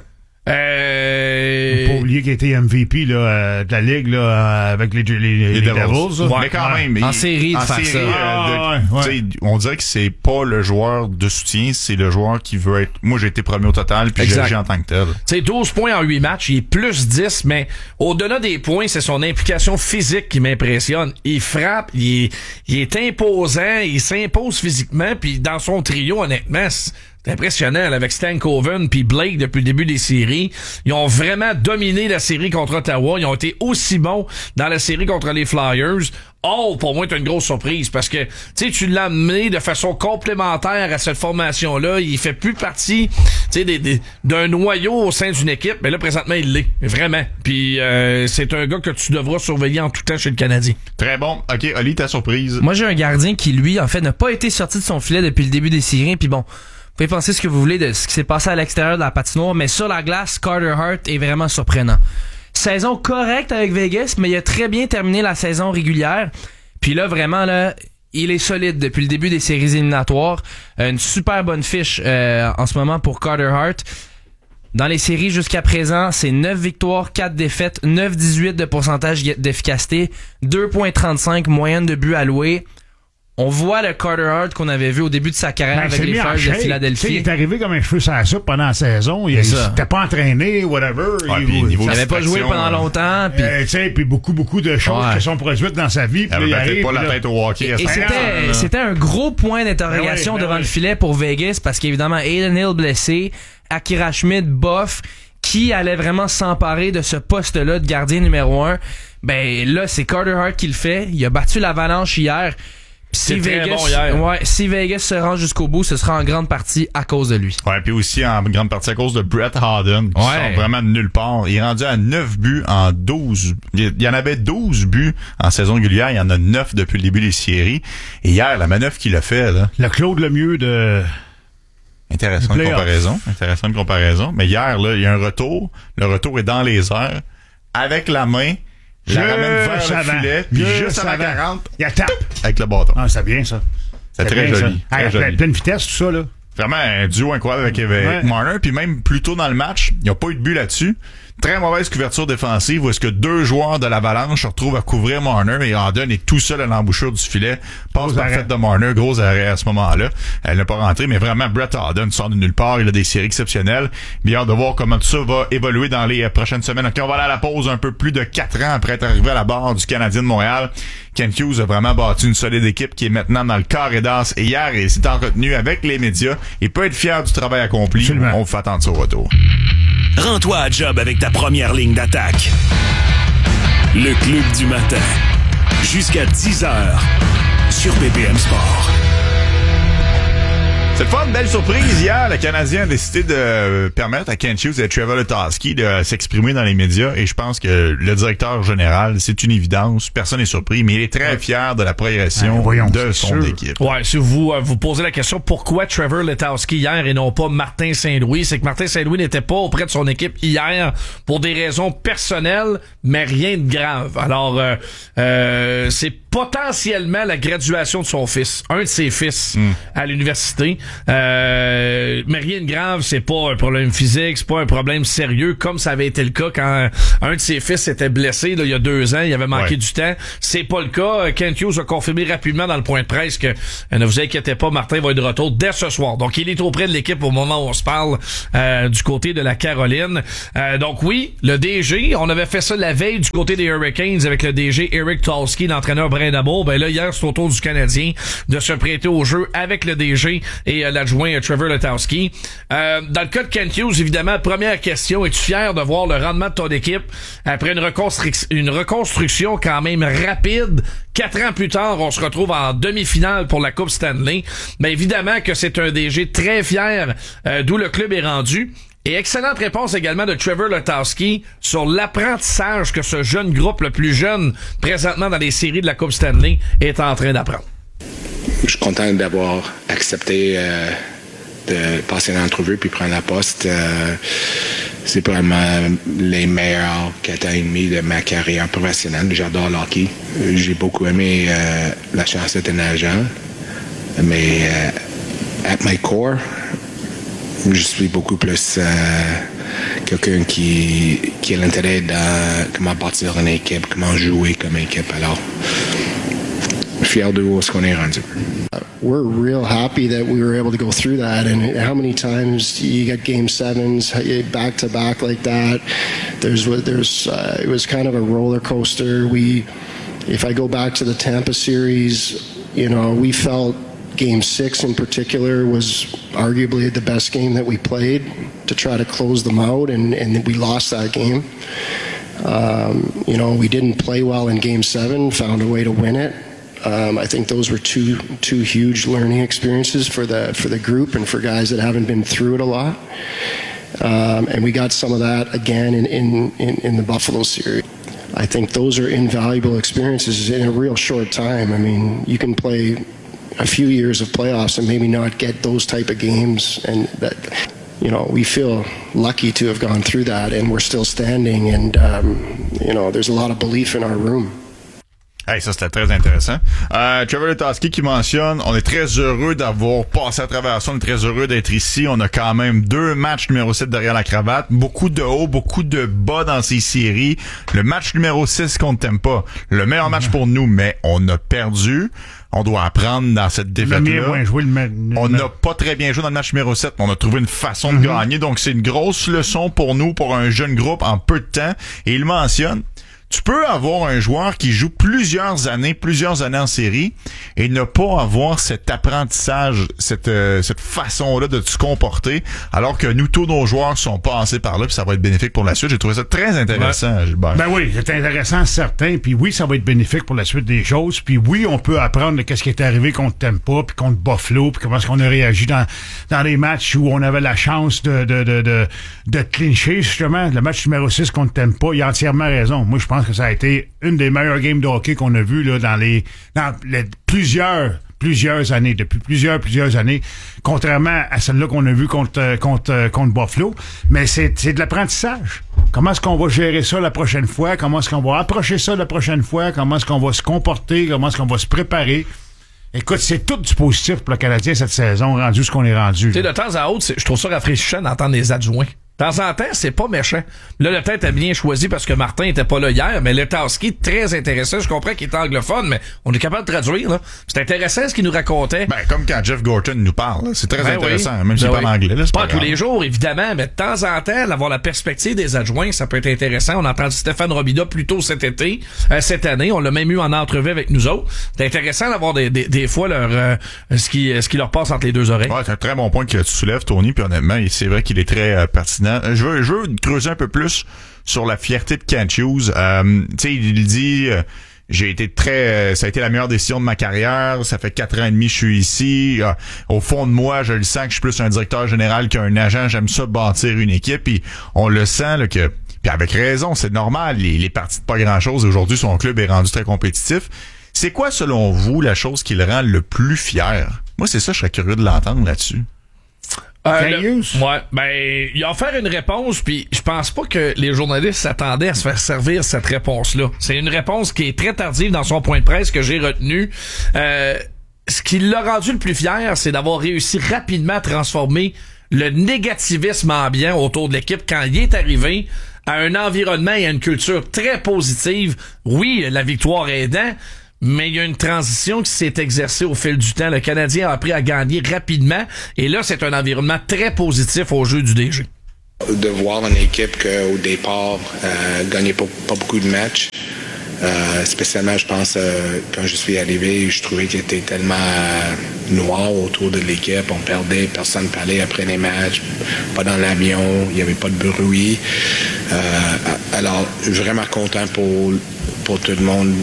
Speaker 6: Euh...
Speaker 1: Faut pas oublier qu'il a été M V P là, euh, de la Ligue là, euh, avec les, les, les, les Devils. là.
Speaker 3: Mais quand même.
Speaker 5: En
Speaker 3: il-
Speaker 5: série, de
Speaker 3: en
Speaker 5: faire
Speaker 3: série,
Speaker 5: ça.
Speaker 3: euh, de-
Speaker 1: Ah, ouais, ouais.
Speaker 3: tu sais, on dirait que c'est pas le joueur de soutien, c'est le joueur qui veut être... Moi, j'ai été premier au total, puis j'ai
Speaker 6: Exact.
Speaker 3: agi en tant que tel.
Speaker 6: Tu sais, douze points en huit matchs, il est plus dix, mais au-delà des points, c'est son implication physique qui m'impressionne. Il frappe, il est, il est imposant, il s'impose physiquement, puis dans son trio, honnêtement, c'est c'est impressionnant, là, avec Stankoven puis Blake depuis le début des séries. Ils ont vraiment dominé la série contre Ottawa. Ils ont été aussi bons dans la série contre les Flyers. Oh, pour moi, c'est une grosse surprise parce que, tu sais, tu l'as amené de façon complémentaire à cette formation-là. Il fait plus partie, tu sais, des, des, d'un noyau au sein d'une équipe. Mais là, présentement, il l'est. Vraiment. Puis, euh, c'est un gars que tu devras surveiller en tout temps chez le Canadien.
Speaker 3: Très bon. OK, Oli, ta surprise.
Speaker 5: Moi, j'ai un gardien qui, lui, en fait, n'a pas été sorti de son filet depuis le début des séries. Puis bon, vous pouvez penser ce que vous voulez de ce qui s'est passé à l'extérieur de la patinoire, mais sur la glace, Carter Hart est vraiment surprenant. Saison correcte avec Vegas, mais il a très bien terminé la saison régulière. Puis là, vraiment, là, il est solide depuis le début des séries éliminatoires. Euh, une super bonne fiche euh, en ce moment pour Carter Hart. Dans les séries jusqu'à présent, c'est neuf victoires, quatre défaites, neuf virgule dix-huit de pourcentage d'efficacité, deux virgule trente-cinq moyenne de buts alloués. On voit le Carter Hart qu'on avait vu au début de sa carrière
Speaker 1: Ben,
Speaker 5: avec
Speaker 1: c'est
Speaker 5: les
Speaker 1: mis en
Speaker 5: Flyers de
Speaker 1: shape. Tu sais,
Speaker 5: Philadelphie.
Speaker 1: il est arrivé comme un cheveu sur la soupe pendant la saison. Il, il
Speaker 5: C'est ça.
Speaker 1: s'était pas entraîné, whatever.
Speaker 3: Ouais,
Speaker 1: il,
Speaker 3: puis niveau
Speaker 5: Il avait pas joué
Speaker 3: distraction,
Speaker 5: pendant
Speaker 3: euh,
Speaker 5: longtemps. Puis
Speaker 1: euh, tu sais, puis beaucoup, beaucoup de choses
Speaker 5: Ouais.
Speaker 1: qui sont produites dans sa vie. Puis
Speaker 3: Elle
Speaker 1: là, il
Speaker 3: avait
Speaker 1: arrive,
Speaker 3: pas la
Speaker 1: puis là-
Speaker 3: tête au hockey à
Speaker 5: Et
Speaker 3: cinq ans,
Speaker 5: c'était,
Speaker 3: là.
Speaker 5: c'était un gros point d'interrogation
Speaker 1: Ben oui, ben
Speaker 5: devant
Speaker 1: oui.
Speaker 5: le filet pour Vegas parce qu'évidemment, Aiden Hill blessé, Akira Schmidt bof, qui allait vraiment s'emparer de ce poste-là de gardien numéro un. Ben là, c'est Carter Hart qui le fait. Il a battu l'Avalanche hier. Puis Si
Speaker 6: C'est très
Speaker 5: Vegas,
Speaker 6: bon hier.
Speaker 5: ouais, si Vegas se rend jusqu'au bout, ce sera en grande partie à cause de lui.
Speaker 3: Ouais, puis aussi en grande partie à cause de Brett Howden, qui
Speaker 5: Ouais.
Speaker 3: sort vraiment de nulle part. Il est rendu à neuf buts en douze. Il y en avait douze buts en saison régulière. Il y en a neuf depuis le début des séries. Et hier, la manœuvre qu'il a fait, là,
Speaker 1: Le Claude Lemieux de...
Speaker 3: intéressante
Speaker 1: Playoff.
Speaker 3: comparaison. Intéressante comparaison. Mais hier, là, il y a un retour. Le retour est dans les airs. Avec la main, il la ramène vers
Speaker 1: Juste
Speaker 3: le
Speaker 1: avant.
Speaker 3: filet. Puis
Speaker 1: Juste
Speaker 3: juste avant
Speaker 1: avant.
Speaker 3: quarante,
Speaker 1: Il attaque.
Speaker 3: avec le bâton.
Speaker 1: Ah, c'est bien, ça.
Speaker 3: C'est très
Speaker 1: bien,
Speaker 3: joli.
Speaker 1: ça.
Speaker 3: Très
Speaker 1: Ah,
Speaker 3: joli.
Speaker 1: pleine, pleine vitesse, tout ça, là.
Speaker 3: Vraiment un duo incroyable avec, avec
Speaker 1: Ouais.
Speaker 3: Marner. Puis même plus tôt dans le match, il n'y a pas eu de but là-dessus. Très mauvaise couverture défensive où est-ce que deux joueurs de l'Avalanche se retrouvent à couvrir Marner et Howden est tout seul à l'embouchure du filet. Passe
Speaker 1: Gros
Speaker 3: parfaite
Speaker 1: arrêt.
Speaker 3: de Marner, gros arrêt à ce moment-là. Elle n'a pas rentré, mais vraiment Brett Howden sort de nulle part. Il a des séries exceptionnelles. Bien hâte de voir comment tout ça va évoluer dans les euh, prochaines semaines. Ok, on va aller à la pause un peu plus de quatre ans après être arrivé à la barre du Canadien de Montréal. Ken Hughes a vraiment bâti une solide équipe qui est maintenant dans le carré d'as. Et hier, il s'est entretenu avec les médias. Il peut être fier du travail accompli.
Speaker 1: Absolument.
Speaker 3: On vous fait attendre ça au retour.
Speaker 4: Rends-toi à job avec ta première ligne d'attaque. Le Club du matin. Jusqu'à dix heures sur B P M Sport.
Speaker 3: C'est le fun, belle surprise. Hier, le Canadien a décidé de permettre à Kent Hughes et à Trevor Letowski de s'exprimer dans les médias. Et je pense que le directeur général, c'est une évidence. Personne n'est surpris, mais il est très fier de la progression
Speaker 1: ouais, voyons,
Speaker 3: de son
Speaker 1: sûr.
Speaker 3: équipe.
Speaker 6: Ouais, si vous euh, vous posez la question pourquoi Trevor Letowski hier et non pas Martin Saint-Louis, c'est que Martin Saint-Louis n'était pas auprès de son équipe hier pour des raisons personnelles, mais rien de grave. Alors, euh, euh, c'est potentiellement la graduation de son fils, un de ses fils mm. à l'université. Euh, mais rien de grave, c'est pas un problème physique, c'est pas un problème sérieux comme ça avait été le cas quand un de ses fils était blessé là, il y a deux ans, il avait manqué ouais. du temps. C'est pas le cas. Kent Hughes a confirmé rapidement dans le point de presse que euh, ne vous inquiétez pas, Martin va être de retour dès ce soir. Donc il est auprès de l'équipe au moment où on se parle euh, du côté de la Caroline. Euh, donc oui, le D G, on avait fait ça la veille du côté des Hurricanes avec le D G Eric Tulsky, l'entraîneur Brindamour. Ben là, hier, c'est au tour du Canadien de se prêter au jeu avec le D G et euh, l'adjoint euh, Trevor Letowski. Euh, dans le cas de Kent Hughes, évidemment, première question, es-tu fier de voir le rendement de ton équipe après une, reconstru- une reconstruction quand même rapide? Quatre ans plus tard, on se retrouve en demi-finale pour la Coupe Stanley. Mais évidemment que c'est un D G très fier euh, d'où le club est rendu. Et excellente réponse également de Trevor Letowski sur l'apprentissage que ce jeune groupe, le plus jeune présentement dans les séries de la Coupe Stanley, est en train d'apprendre.
Speaker 7: Je suis content d'avoir accepté euh, de passer l'entrevue puis prendre la poste. Euh, c'est probablement les meilleurs quatre ans et demi de ma carrière professionnelle. J'adore le hockey. J'ai beaucoup aimé euh, la chance d'être un agent. Mais euh, at my core, je suis beaucoup plus euh, quelqu'un qui, qui a l'intérêt dans comment bâtir une équipe, comment jouer comme équipe. Alors, fier de où est-ce qu'on est rendu.
Speaker 8: We're real happy that we were able to go through that. And how many times you get game sevens back to back like that? There's, there's, uh, it was kind of a roller coaster. We, if I go back to the Tampa series, you know, we felt Game six in particular was arguably the best game that we played to try to close them out, and, and we lost that game. Um, you know, we didn't play well in Game seven, found a way to win it. Um, I think those were two two huge learning experiences for the for the group and for guys that haven't been through it a lot. Um, and we got some of that again in, in, in, in the Buffalo series. I think those are invaluable experiences in a real short time. I mean, you can play a few years of playoffs and maybe not get those type of games, and that, you know, we feel lucky to have gone through that, and we're still standing, and um, you know, there's a lot of belief in our room.
Speaker 3: Hey, ça c'était très intéressant. Euh, Trevor Letowski qui mentionne, on est très heureux d'avoir passé à travers ça, on est très heureux d'être ici. On a quand même deux matchs numéro sept derrière la cravate, beaucoup de hauts, beaucoup de bas dans ces séries. Le match numéro six contre Tampa, le meilleur match pour nous, mais on a perdu. On doit apprendre dans cette défaite-là.
Speaker 1: Joué, le ma- le
Speaker 3: on n'a pas très bien joué dans le match numéro sept, mais on a trouvé une façon mm-hmm. de gagner. Donc, c'est une grosse leçon pour nous, pour un jeune groupe en peu de temps. Et il mentionne, tu peux avoir un joueur qui joue plusieurs années, plusieurs années en série et ne pas avoir cet apprentissage, cette euh, cette façon-là de se comporter, alors que nous, tous nos joueurs sont passés par là, puis ça va être bénéfique pour la suite. J'ai trouvé ça très intéressant, ouais. Gilbert.
Speaker 1: Ben oui, c'est intéressant, certain. Puis oui, ça va être bénéfique pour la suite des choses. Puis oui, on peut apprendre de qu'est-ce qui est arrivé contre Tampa, puis contre Buffalo, puis comment est-ce qu'on a réagi dans dans les matchs où on avait la chance de de de de, de clincher, justement. Le match numéro six contre Tampa, il a entièrement raison. Moi, je pense que ça a été une des meilleures games de hockey qu'on a vues là, dans les dans les plusieurs plusieurs années, depuis plusieurs plusieurs années, contrairement à celle-là qu'on a vue contre contre contre Buffalo. Mais c'est c'est de l'apprentissage. Comment est-ce qu'on va gérer ça la prochaine fois? Comment est-ce qu'on va approcher ça la prochaine fois? Comment est-ce qu'on va se comporter? Comment est-ce qu'on va se préparer? Écoute, c'est tout du positif pour le Canadien cette saison, rendu ce qu'on est rendu.
Speaker 6: Tu sais, de temps à autre, je trouve ça rafraîchissant d'entendre les adjoints. De temps en temps, c'est pas méchant. Là, le tête a bien choisi parce que Martin était pas là hier, mais Letowski, très intéressant. Je comprends qu'il est anglophone, mais on est capable de traduire, là. C'est intéressant ce qu'il nous racontait.
Speaker 3: Ben, comme quand Jeff Gorton nous parle, là. C'est très ben intéressant,
Speaker 6: oui.
Speaker 3: même s'il
Speaker 6: ben
Speaker 3: parle
Speaker 6: oui.
Speaker 3: anglais, là. C'est
Speaker 6: pas
Speaker 3: pas
Speaker 6: tous les jours, évidemment, mais de temps en temps, avoir la perspective des adjoints, ça peut être intéressant. On a entendu Stéphane Robida plus tôt cet été, euh, cette année. On l'a même eu en entrevue avec nous autres. C'est intéressant d'avoir des, des, des fois leur, euh, ce qui, ce qui leur passe entre les deux oreilles.
Speaker 3: Ouais, c'est un très bon point que tu soulèves, Tony, puis honnêtement, c'est vrai qu'il est très euh, pertinent. Je veux, je veux creuser un peu plus sur la fierté de Kent Hughes. Euh, tu sais, il dit, euh, j'ai été très, ça a été la meilleure décision de ma carrière. Ça fait quatre ans et demi que je suis ici. Euh, au fond de moi, je le sens que je suis plus un directeur général qu'un agent. J'aime ça bâtir une équipe. Puis on le sent là, que, puis avec raison, c'est normal. Les, les parties de pas grand-chose. Aujourd'hui, son club est rendu très compétitif. C'est quoi, selon vous, la chose qui le rend le plus fier? Moi, c'est ça, je serais curieux de l'entendre là-dessus.
Speaker 6: Euh, le, ouais, ben, il a offert une réponse, puis je pense pas que les journalistes s'attendaient à se faire servir cette réponse-là. C'est une réponse qui est très tardive dans son point de presse que j'ai retenu. Euh, ce qui l'a rendu le plus fier, c'est d'avoir réussi rapidement à transformer le négativisme ambiant autour de l'équipe quand il est arrivé à un environnement et à une culture très positive. Oui, la victoire est aidant, mais il y a une transition qui s'est exercée au fil du temps. Le Canadien a appris à gagner rapidement. Et là, c'est un environnement très positif au jeu du D G.
Speaker 7: De voir une équipe qu'au départ, euh, gagnait pas, pas beaucoup de matchs. Euh, spécialement, je pense, euh, quand je suis arrivé, je trouvais qu'il était tellement euh, noir autour de l'équipe. On perdait, personne ne parlait après les matchs, pas dans l'avion, il n'y avait pas de bruit. Euh, alors, vraiment content pour, pour tout le monde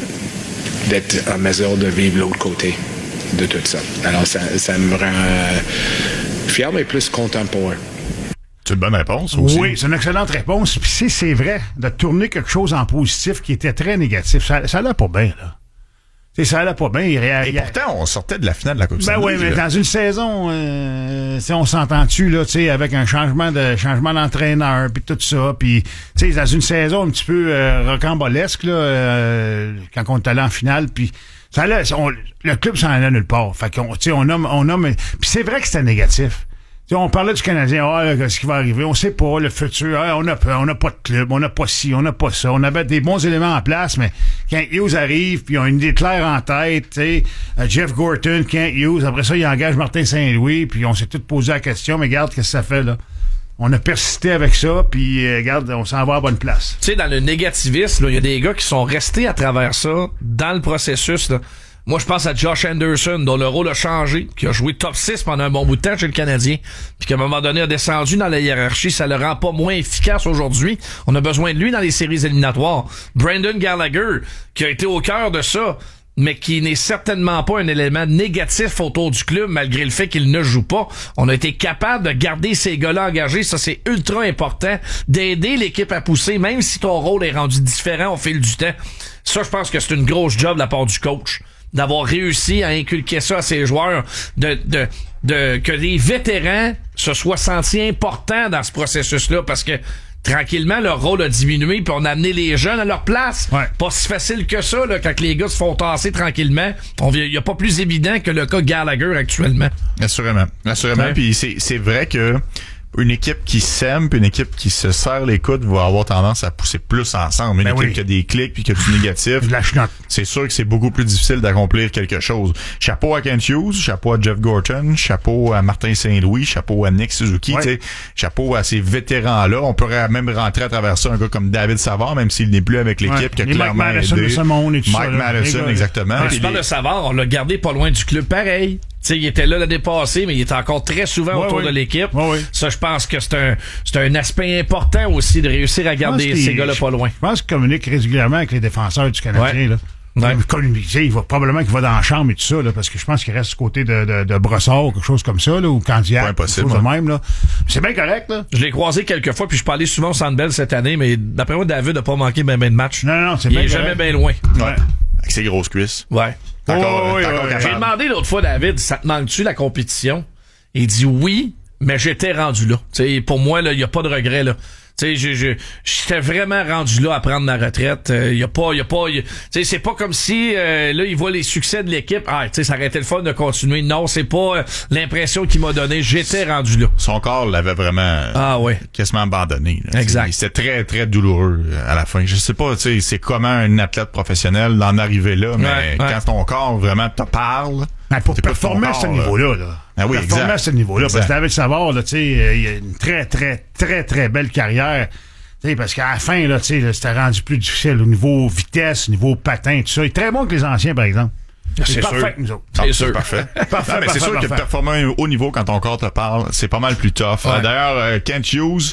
Speaker 7: d'être en mesure de vivre l'autre côté de tout ça. Alors, ça, ça me rend euh, fier, mais plus content pour eux.
Speaker 3: C'est une bonne réponse aussi.
Speaker 1: Oui, c'est une excellente réponse. Puis c'est, c'est vrai, de tourner quelque chose en positif qui était très négatif. Ça, ça allait pas bien, là. T'sais, ça allait pas bien. Il,
Speaker 3: Et
Speaker 1: il,
Speaker 3: pourtant, on sortait de la finale de la Coupe
Speaker 1: Ben oui, mais dans une saison, euh, on s'entend-tu, là, tu sais, avec un changement de changement d'entraîneur, puis tout ça, puis tu sais, dans une saison un petit peu euh, rocambolesque, là, euh, quand on est allé en finale, puis ça allait, on, le club s'en allait nulle part. Fait qu'on, tu sais, on nomme, on nomme, puis c'est vrai que c'était négatif. T'sais, on parlait du Canadien, ah, là, qu'est-ce qui va arriver, on sait pas, le futur, ah, on a on n'a pas de club, on n'a pas ci, on n'a pas ça, on avait des bons éléments en place, mais quand Hughes arrive, puis ils ont une idée claire en tête, tu sais, Jeff Gorton, Kent Hughes, après ça, il engage Martin Saint-Louis, puis on s'est tous posé la question, mais regarde, qu'est-ce que ça fait, là? On a persisté avec ça, puis euh, regarde, on s'en va à bonne place.
Speaker 6: Tu sais, dans le négativisme, il y a des gars qui sont restés à travers ça, dans le processus, là. Moi, je pense à Josh Anderson, dont le rôle a changé, qui a joué top six pendant un bon bout de temps chez le Canadien, puis qu'à un moment donné a descendu dans la hiérarchie. Ça le rend pas moins efficace aujourd'hui. On a besoin de lui dans les séries éliminatoires. Brandon Gallagher, qui a été au cœur de ça, mais qui n'est certainement pas un élément négatif autour du club, malgré le fait qu'il ne joue pas. On a été capable de garder ces gars-là engagés. Ça, c'est ultra important, d'aider l'équipe à pousser, même si ton rôle est rendu différent au fil du temps. Ça, je pense que c'est une grosse job de la part du coach, d'avoir réussi à inculquer ça à ses joueurs, de, de, de, que les vétérans se soient sentis importants dans ce processus-là, parce que tranquillement, leur rôle a diminué, puis on a amené les jeunes à leur place.
Speaker 1: Ouais.
Speaker 6: Pas si facile que ça, là, quand les gars se font tasser tranquillement. Il n'y a pas plus évident que le cas Gallagher actuellement.
Speaker 3: Assurément. Assurément.
Speaker 6: Ouais.
Speaker 3: Puis c'est, c'est vrai que une équipe qui s'aime, puis une équipe qui se serre les coudes va avoir tendance à pousser plus ensemble. Une
Speaker 1: Ben
Speaker 3: équipe
Speaker 1: oui.
Speaker 3: qui a des clics puis qui a du négatif.
Speaker 1: De la chenotte.
Speaker 3: C'est sûr que c'est beaucoup plus difficile d'accomplir quelque chose. Chapeau à Kent Hughes, chapeau à Jeff Gorton, chapeau à Martin Saint-Louis, chapeau à Nick Suzuki,
Speaker 1: Ouais.
Speaker 3: tu sais, chapeau à ces vétérans-là. On pourrait même rentrer à travers ça un gars comme David Savard, même s'il n'est plus avec l'équipe,
Speaker 1: Ouais.
Speaker 3: qui a
Speaker 1: Et Mike
Speaker 3: clairement
Speaker 1: Madison
Speaker 3: aidé.
Speaker 1: de ce monde et tout
Speaker 3: Mike
Speaker 1: ça, là.
Speaker 3: Madison,
Speaker 1: Les gars,
Speaker 3: exactement.
Speaker 6: Quand
Speaker 3: Puis
Speaker 6: tu parles
Speaker 3: les-
Speaker 6: de Savard, on l'a gardé pas loin du club pareil. Tu sais, il était là l'année passée, mais il était encore très souvent
Speaker 1: Ouais,
Speaker 6: autour
Speaker 1: ouais.
Speaker 6: de l'équipe.
Speaker 1: Ouais, ouais.
Speaker 6: Ça, je pense que c'est un, c'est un aspect important aussi de réussir à garder
Speaker 1: Je pense
Speaker 6: ces
Speaker 1: qu'il-
Speaker 6: gars-là pas loin.
Speaker 1: Je pense qu'il communique régulièrement avec les défenseurs du Canadien,
Speaker 6: Ouais.
Speaker 1: là.
Speaker 6: Ouais.
Speaker 1: Il, communique, tu sais, il va probablement qu'il va dans la chambre et tout ça, là, parce que je pense qu'il reste du côté de, de, de Brossard ou quelque chose comme ça, là, ou Candiac,
Speaker 3: Pas
Speaker 1: quelque
Speaker 3: impossible,
Speaker 1: chose de
Speaker 3: ouais.
Speaker 1: même, là. C'est bien correct, là.
Speaker 6: Je l'ai croisé quelques fois, puis je parlais souvent au Centre Bell cette année, mais d'après moi, David n'a pas manqué ben ben de matchs.
Speaker 1: Non, non, c'est
Speaker 6: Il
Speaker 1: bien
Speaker 6: est
Speaker 1: correct.
Speaker 6: jamais bien loin.
Speaker 1: Ouais.
Speaker 3: Avec ses grosses cuisses.
Speaker 6: Ouais.
Speaker 3: T'es encore,
Speaker 1: Oh, oui,
Speaker 3: t'es encore
Speaker 1: oui, oui.
Speaker 6: J'ai
Speaker 3: capable.
Speaker 6: demandé l'autre fois, David, ça te manque-tu la compétition? Il dit oui, mais j'étais rendu là. T'sais, pour moi, il n'y a pas de regret, là. Tu sais, je, je, j'étais vraiment rendu là à prendre ma retraite. Il euh, y a pas, y a pas, tu sais, c'est pas comme si euh, là il voit les succès de l'équipe. Ah, tu sais, ça aurait été le fun de continuer. Non, c'est pas euh, l'impression qu'il m'a donné. J'étais rendu là.
Speaker 3: Son corps l'avait vraiment euh,
Speaker 6: Ah ouais.
Speaker 3: quasiment abandonné. Là,
Speaker 6: Exact.
Speaker 3: T'sais, c'était très, très douloureux euh, à la fin. Je sais pas, tu sais, c'est comment un athlète professionnel d'en arriver là, mais
Speaker 6: Ouais,
Speaker 3: quand
Speaker 6: ouais.
Speaker 3: ton corps vraiment te parle...
Speaker 1: Ben, pour
Speaker 3: c'est pas
Speaker 1: performer
Speaker 3: ton
Speaker 1: à ce
Speaker 3: corps, là.
Speaker 1: niveau-là, là.
Speaker 3: Ah oui,
Speaker 1: performer
Speaker 3: exact.
Speaker 1: à ce niveau-là,
Speaker 3: Exact.
Speaker 1: parce que David Savard, là, tu sais, euh, il a une très, très, très, très belle carrière. Tu sais, parce qu'à la fin, là, tu sais, là, c'était rendu plus difficile au niveau vitesse, au niveau patin, tout ça. Il est très bon que les anciens, par exemple.
Speaker 6: C'est
Speaker 1: parfait
Speaker 6: sûr.
Speaker 1: que nous autres.
Speaker 3: Ah,
Speaker 6: C'est sûr.
Speaker 3: Parfait.
Speaker 1: Parfait,
Speaker 3: Non, mais
Speaker 1: parfait,
Speaker 3: c'est sûr que
Speaker 1: parfait.
Speaker 3: performer à un haut niveau quand ton corps te parle, c'est pas mal plus tough.
Speaker 6: Ouais.
Speaker 3: Euh, D'ailleurs, euh, Kent Hughes,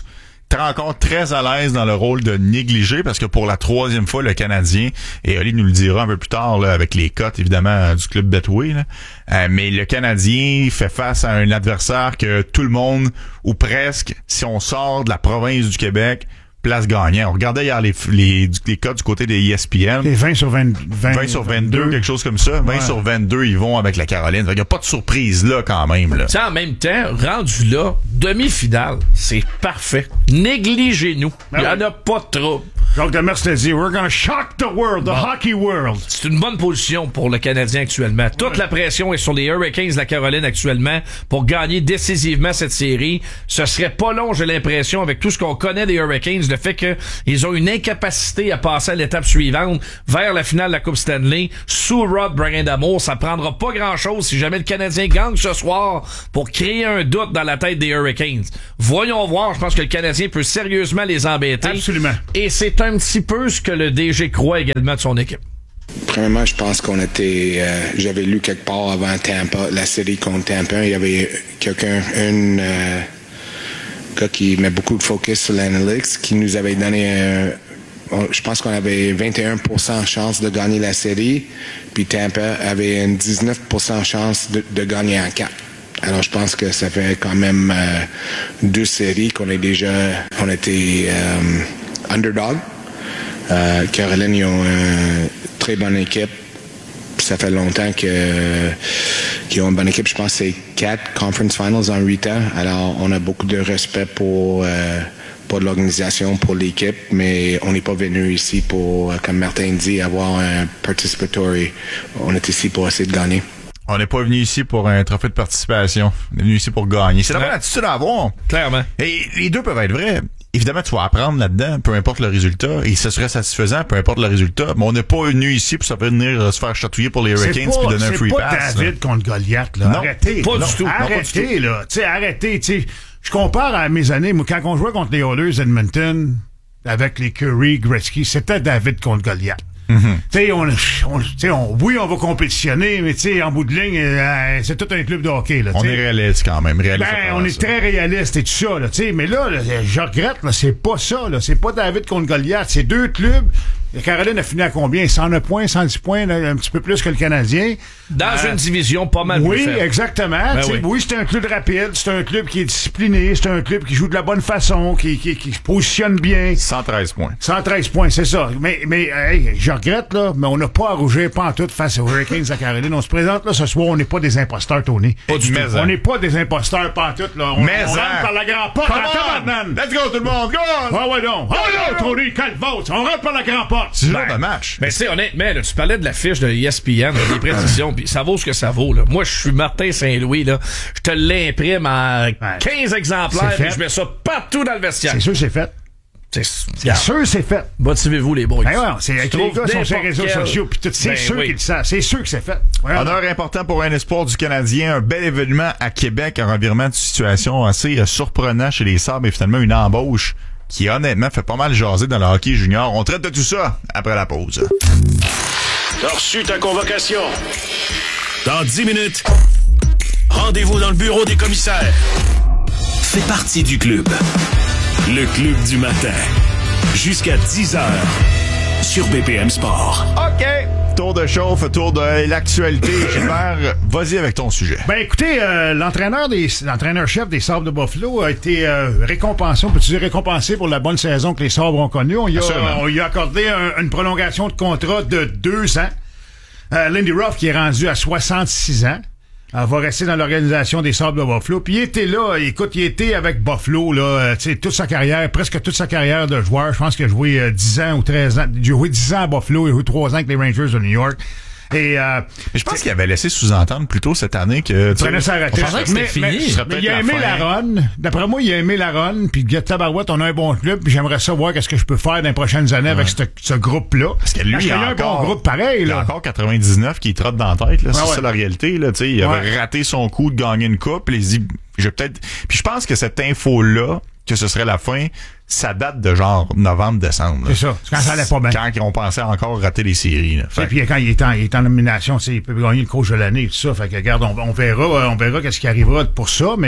Speaker 3: t'es encore très à l'aise dans le rôle de négligé parce que pour la troisième fois, le Canadien, et Oli nous le dira un peu plus tard là, avec les cotes évidemment du club Betway, là, euh, mais le Canadien fait face à un adversaire que tout le monde, ou presque, si on sort de la province du Québec, place gagnant. On regardait hier les, les, les codes du côté des E S P N.
Speaker 1: Les vingt sur vingt, vingt,
Speaker 3: vingt sur vingt-deux, quelque chose comme ça. vingt
Speaker 1: ouais.
Speaker 3: sur vingt-deux, ils vont avec la Caroline. Il n'y a pas de surprise là quand même. Là.
Speaker 6: T'sais, en même temps, rendu là, demi-finale, c'est parfait. Négligez-nous. Il n'y en a pas de trouble.
Speaker 1: Jacques Demers l'a dit, we're gonna shock the world, the bon. hockey world.
Speaker 6: C'est une bonne position pour le Canadien actuellement. Toute ouais. la pression est sur les Hurricanes de la Caroline actuellement pour gagner décisivement cette série. Ce serait pas long, j'ai l'impression, avec tout ce qu'on connaît des Hurricanes, le fait qu'ils ont une incapacité à passer à l'étape suivante vers la finale de la Coupe Stanley sous Rod Brind'Amour. Ça prendra pas grand-chose si jamais le Canadien gagne ce soir pour créer un doute dans la tête des Hurricanes. Voyons voir, je pense que le Canadien peut sérieusement les embêter.
Speaker 1: Absolument.
Speaker 6: Et c'est un petit peu ce que le D G croit également de son équipe.
Speaker 7: Premièrement, je pense qu'on était... Euh, j'avais lu quelque part avant Tampa, la série contre Tampa, il y avait quelqu'un, une... Euh, gars qui met beaucoup de focus sur l'analytics, qui nous avait donné... Euh, je pense qu'on avait vingt et un pour cent de chance de gagner la série, puis Tampa avait une dix-neuf pour cent de chance de, de gagner en quatre. Alors, je pense que ça fait quand même euh, deux séries qu'on est déjà... On était euh, underdog. Euh, Caroline, ils ont une très bonne équipe. Ça fait longtemps que, qu'ils ont une bonne équipe. Je pense que c'est quatre Conference Finals en huit ans. Alors, on a beaucoup de respect pour, euh, pour l'organisation, pour l'équipe, mais on n'est pas venu ici pour, comme Martin dit, avoir un participatory. On est ici pour essayer de gagner.
Speaker 3: On n'est pas venu ici pour un trophée de participation. On est venu ici pour gagner. C'est la bonne attitude à avoir.
Speaker 6: Clairement.
Speaker 3: Et les deux peuvent être vrais. Évidemment, tu vas apprendre là-dedans, peu importe le résultat, et ce serait satisfaisant, peu importe le résultat, mais on n'est pas venu ici pour ça fait venir se faire chatouiller pour les Hurricanes puis donner un free pass.
Speaker 1: C'est pas David
Speaker 3: là.
Speaker 1: contre Goliath, là.
Speaker 3: Non,
Speaker 1: arrêtez.
Speaker 6: Pas
Speaker 1: non,
Speaker 6: du tout.
Speaker 1: Arrêtez,
Speaker 6: non, pas du
Speaker 1: là. Tu sais, arrêtez, tu sais. Je compare à mes années, moi, quand on jouait contre les Oilers Edmonton, avec les Curry, Gretzky, c'était David contre Goliath. Mm-hmm. Tu sais, on, on, t'sais, on, oui, on va compétitionner, mais tu sais, en bout de ligne, euh, c'est tout un club de hockey, là.
Speaker 3: On
Speaker 1: t'sais.
Speaker 3: est réaliste quand même, réaliste.
Speaker 1: Ben, on est ça. Très réaliste et tout ça, là, tu sais. Mais là, là, je regrette, là, c'est pas ça, là. C'est pas David contre Goliath. C'est deux clubs. Caroline a fini à combien? cent neuf points, cent dix points, là, un petit peu plus que le Canadien.
Speaker 6: Dans
Speaker 1: euh,
Speaker 6: une division pas mal
Speaker 1: Oui,
Speaker 6: plus faible.
Speaker 1: exactement. Ben oui, oui c'est un club rapide, c'est un club qui est discipliné, c'est un club qui joue de la bonne façon, qui, qui, qui se positionne bien.
Speaker 3: cent treize points.
Speaker 1: cent treize points, c'est ça. Mais, mais hey, je regrette, là, mais on n'a pas à rougir pantoute face aux Hurricanes à Caroline. On se présente, là, ce soir, on n'est pas des imposteurs, Tony.
Speaker 3: Pas du tout.
Speaker 1: On n'est pas des imposteurs pantoute, là. On,
Speaker 3: mais
Speaker 1: on rentre par la grande porte.
Speaker 3: Let's go, tout le monde, go on!
Speaker 1: Ouais, ouais, donc. Ouais, ouais, Tony, calme vote. On rentre par la grande porte.
Speaker 3: C'est ben, le match.
Speaker 6: Mais tu sais, honnêtement, là, tu parlais de la fiche de E S P N, des prédictions, puis ça vaut ce que ça vaut. Là. Moi, je suis Martin Saint-Louis, là. Je te l'imprime en quinze exemplaires, et je mets ça partout dans le vestiaire.
Speaker 1: C'est sûr que c'est fait.
Speaker 6: C'est,
Speaker 1: c'est sûr que c'est fait.
Speaker 6: Motivez-vous, les boys.
Speaker 1: Ben ouais, c'est avec les gars sur les réseaux quel... sociaux, puis tout, c'est ben sûr oui. qu'ils le savent. C'est sûr que c'est fait. Ouais,
Speaker 3: honneur ouais. important pour un espoir du Canadien. Un bel événement à Québec, un revirement de situation assez euh, surprenant chez les Sabres et finalement une embauche qui honnêtement fait pas mal jaser dans le hockey junior. On traite de tout ça après la pause.
Speaker 4: T'as reçu ta convocation. Dans dix minutes, rendez-vous dans le bureau des commissaires. Fais partie du club. Le club du matin. Jusqu'à dix heures. Sur B P M Sport.
Speaker 3: OK. Tour de chauffe, tour de l'actualité. Gilbert, vas-y avec ton sujet.
Speaker 1: Ben écoutez, euh, l'entraîneur des l'entraîneur-chef des Sabres de Buffalo a été euh, récompensé, on peut dire récompensé pour la bonne saison que les Sabres ont connue. On lui a, on lui a accordé un, une prolongation de contrat de deux ans. Euh, Lindy Ruff, qui est rendu à soixante-six ans, euh, va rester dans l'organisation des Sabres de Buffalo. Puis il était là, écoute, il était avec Buffalo, là, euh, tu sais, toute sa carrière, presque toute sa carrière de joueur. Je pense qu'il a joué euh, dix ans ou treize ans. Il a joué dix ans à Buffalo, il a joué trois ans avec les Rangers de New York. Et euh,
Speaker 3: mais je pense qu'il avait laissé sous-entendre plus tôt cette année que
Speaker 1: tu prenais sa retraite.
Speaker 5: Mais, mais,
Speaker 1: mais il a aimé la, la run. D'après moi, il a aimé la run. Puis Get Tabarouette, on a un bon club. Puis j'aimerais savoir qu'est-ce que je peux faire dans les prochaines années ouais. avec ce, ce groupe-là.
Speaker 3: Parce que lui, Parce il y a,
Speaker 1: a
Speaker 3: encore,
Speaker 1: un bon groupe pareil.
Speaker 3: Il y
Speaker 1: là.
Speaker 3: a encore quatre-vingt-dix-neuf qui trotte dans la tête. Là. C'est ah ouais. ça la réalité. Là. Il avait ouais. raté son coup de gagner une coupe. Il se dit, je vais peut-être. Puis je pense que cette info-là, que ce serait la fin, ça date de genre novembre-décembre.
Speaker 1: C'est ça. C'est quand ça allait pas bien.
Speaker 3: Quand on pensait encore rater les séries. Là.
Speaker 1: Et puis quand il est en, il est en nomination, il peut gagner le coach de l'année et tout ça. Fait que regarde, on, on verra, on verra qu'est-ce qui arrivera pour ça, mais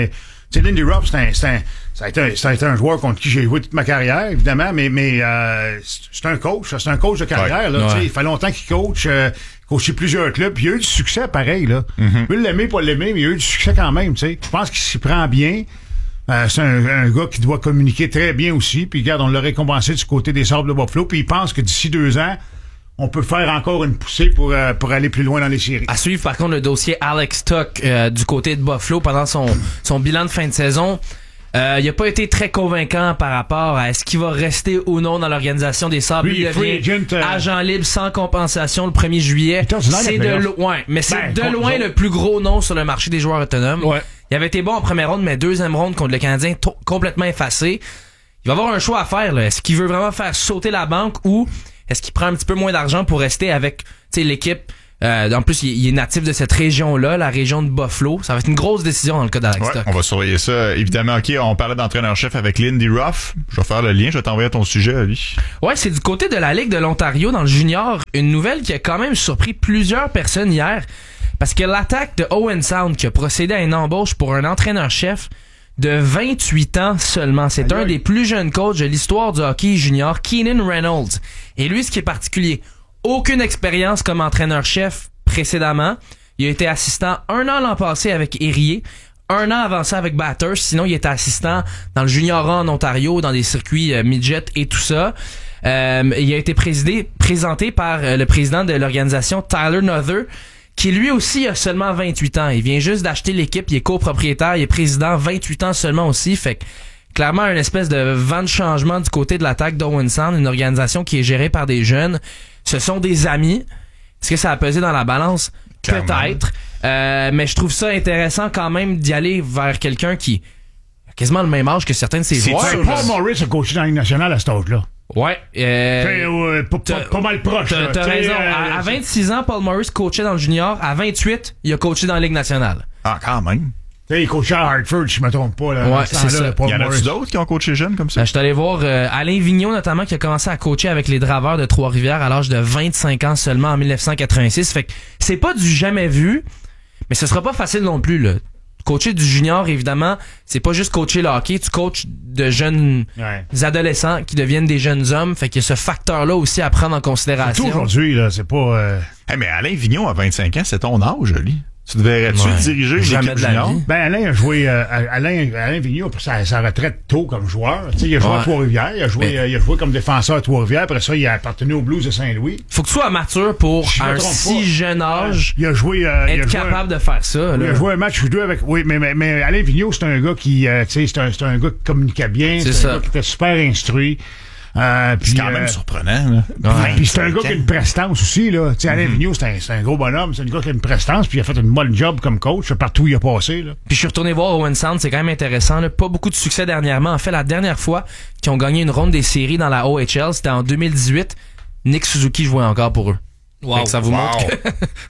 Speaker 1: Tu sais, Lindy Ruff, c'est un, c'est un, ça a été un, ça a été un joueur contre qui j'ai joué toute ma carrière, évidemment, mais, mais, euh, c'est un coach, c'est un coach de carrière,
Speaker 3: ouais.
Speaker 1: là,
Speaker 3: Ouais.
Speaker 1: tu sais, il fait longtemps qu'il coach, euh, coaché plusieurs clubs, puis il a eu du succès pareil, là.
Speaker 3: Mm-hmm.
Speaker 1: Il peut l'aimer, pas l'aimer, mais il a eu du succès quand même, tu sais. Je pense qu'il s'y prend bien. Euh, c'est un, un gars qui doit communiquer très bien aussi, puis regarde, on l'a récompensé du côté des Sables de Buffalo, puis il pense que d'ici deux ans, on peut faire encore une poussée pour, euh, pour aller plus loin dans les séries.
Speaker 5: À suivre, par contre, le dossier Alex Tuck euh, du côté de Buffalo pendant son, son bilan de fin de saison. Euh, il a pas été très convaincant par rapport à est-ce qu'il va rester ou non dans l'organisation des Sables.
Speaker 1: Lui,
Speaker 5: Il
Speaker 1: free
Speaker 5: devient
Speaker 1: agent, euh,
Speaker 5: agent libre sans compensation le premier juillet.
Speaker 1: Il est
Speaker 5: C'est de loin, mais c'est
Speaker 1: Ben,
Speaker 5: de
Speaker 1: contre
Speaker 5: loin
Speaker 1: nous
Speaker 5: le plus gros nom sur le marché des joueurs autonomes.
Speaker 6: Ouais.
Speaker 5: Il avait été bon en première ronde, mais deuxième ronde contre le Canadien to- complètement effacé. Il va avoir un choix à faire, là. Est-ce qu'il veut vraiment faire sauter la banque ou est-ce qu'il prend un petit peu moins d'argent pour rester avec, tu sais, l'équipe? Euh, en plus, il, il est natif de cette région-là, la région de Buffalo. Ça va être une grosse décision dans le cas d'Alex
Speaker 3: Ouais,
Speaker 5: Tuck.
Speaker 3: on va surveiller ça. Évidemment, OK, on parlait d'entraîneur-chef avec Lindy Ruff. Je vais faire le lien, je vais t'envoyer ton sujet à lui.
Speaker 5: Ouais, c'est du côté de la Ligue de l'Ontario dans le junior. Une nouvelle qui a quand même surpris plusieurs personnes hier. Parce que l'attaque de Owen Sound qui a procédé à une embauche pour un entraîneur-chef de vingt-huit ans seulement. C'est un des plus jeunes coachs de l'histoire du hockey junior, Keenan Reynolds. Et lui, ce qui est particulier, aucune expérience comme entraîneur-chef précédemment. Il a été assistant un an l'an passé avec Erie, un an avant ça avec Batters. Sinon, il était assistant dans le junior A en Ontario, dans des circuits euh, midget et tout ça. Euh, il a été présidé, présenté par euh, le président de l'organisation, Tyler Nother, qui lui aussi a seulement vingt-huit ans. Il vient juste d'acheter l'équipe, il est copropriétaire, il est président, vingt-huit ans seulement aussi. Fait que clairement, une espèce de vent de changement du côté de l'attaque d'Owen Sound, une organisation qui est gérée par des jeunes. Ce sont des amis. Est-ce que ça a pesé dans la balance?
Speaker 3: Clairement.
Speaker 5: Peut-être. Euh, mais je trouve ça intéressant quand même d'y aller vers quelqu'un qui a quasiment le même âge que certains de ses
Speaker 3: C'est
Speaker 5: joueurs.
Speaker 1: Ouais,
Speaker 3: sûr,
Speaker 1: Paul
Speaker 3: là.
Speaker 1: Morris a coaché dans la Ligue nationale à cet âge-là.
Speaker 5: Ouais. Euh,
Speaker 1: T'sais, ouais, pas, pas, pas mal proche.
Speaker 5: T'as,
Speaker 1: là.
Speaker 5: t'as
Speaker 1: T'sais,
Speaker 5: raison.
Speaker 1: euh,
Speaker 5: À, à vingt-six ans, Paul Morris coachait dans le junior. À vingt-huit, il a coaché dans la Ligue nationale.
Speaker 3: Ah, quand même.
Speaker 1: t'sais, il coachait à Hartford, si je me trompe pas. Là,
Speaker 5: Ouais,
Speaker 1: dans ce
Speaker 5: c'est
Speaker 1: temps-là,
Speaker 5: ça.
Speaker 1: là, Paul
Speaker 3: Y en a-tu
Speaker 1: Morris.
Speaker 3: d'autres qui ont coaché jeune comme ça?
Speaker 5: Euh, je suis allé voir euh, Alain Vigneault, notamment, qui a commencé à coacher avec les Draveurs de Trois-Rivières à l'âge de vingt-cinq ans seulement en dix-neuf cent quatre-vingt-six. Fait que c'est pas du jamais vu, mais ce sera pas facile non plus, là. Coacher du junior, évidemment, c'est pas juste coacher le hockey, tu coaches de jeunes
Speaker 1: Ouais.
Speaker 5: adolescents qui deviennent des jeunes hommes. Fait qu'il y a ce facteur-là aussi à prendre en considération.
Speaker 1: Tout aujourd'hui, là, c'est pas... Euh...
Speaker 3: Hey, mais Alain Vigneault, à vingt-cinq ans, c'est ton âge, lui. Tu devrais-tu
Speaker 5: Ouais.
Speaker 3: diriger
Speaker 5: Jamais
Speaker 3: l'équipe
Speaker 5: de la
Speaker 3: junior?
Speaker 5: vie.
Speaker 1: Ben, Alain a joué... Euh, Alain, Alain Vigneault a pris sa, sa retraite tôt comme joueur. T'sais, il a joué
Speaker 5: Ouais.
Speaker 1: à Trois-Rivières. Il a joué,
Speaker 5: Mais-
Speaker 1: euh, il a joué comme défenseur à Trois-Rivières. Après ça, il a appartenu aux Blues de Saint-Louis.
Speaker 5: Faut que tu sois mature pour,
Speaker 1: Je me
Speaker 5: à un
Speaker 1: trompe
Speaker 5: si
Speaker 1: pas.
Speaker 5: jeune âge,
Speaker 1: Il a joué... Euh, il a
Speaker 5: être
Speaker 1: joué
Speaker 5: capable de faire ça.
Speaker 1: Il
Speaker 5: Là.
Speaker 1: a joué un match ou deux avec... Oui, mais, mais, mais Alain Vigneault, c'est un gars qui... Euh, tu sais, c'est un, c'est un gars qui communiquait bien.
Speaker 5: C'est
Speaker 1: C'est
Speaker 5: ça.
Speaker 1: un gars qui était super instruit. Euh, puis,
Speaker 3: C'est quand
Speaker 1: euh,
Speaker 3: même surprenant, là.
Speaker 1: Ouais, puis c'est un gars
Speaker 3: vingt-cinq
Speaker 1: qui a une
Speaker 3: ans.
Speaker 1: prestance aussi, là. Tu sais, Alain Vigneault, c'est un, c'est un gros bonhomme. C'est un gars qui a une prestance, puis il a fait une bonne job comme coach partout où il a passé, là.
Speaker 5: Puis je suis retourné voir Owen Sound, c'est quand même intéressant. Là. Pas beaucoup de succès dernièrement. En fait, la dernière fois qu'ils ont gagné une ronde des séries dans la O H L, c'était en deux mille dix-huit. Nick Suzuki jouait encore pour eux. Fait que ça vous
Speaker 3: Wow.
Speaker 5: montre que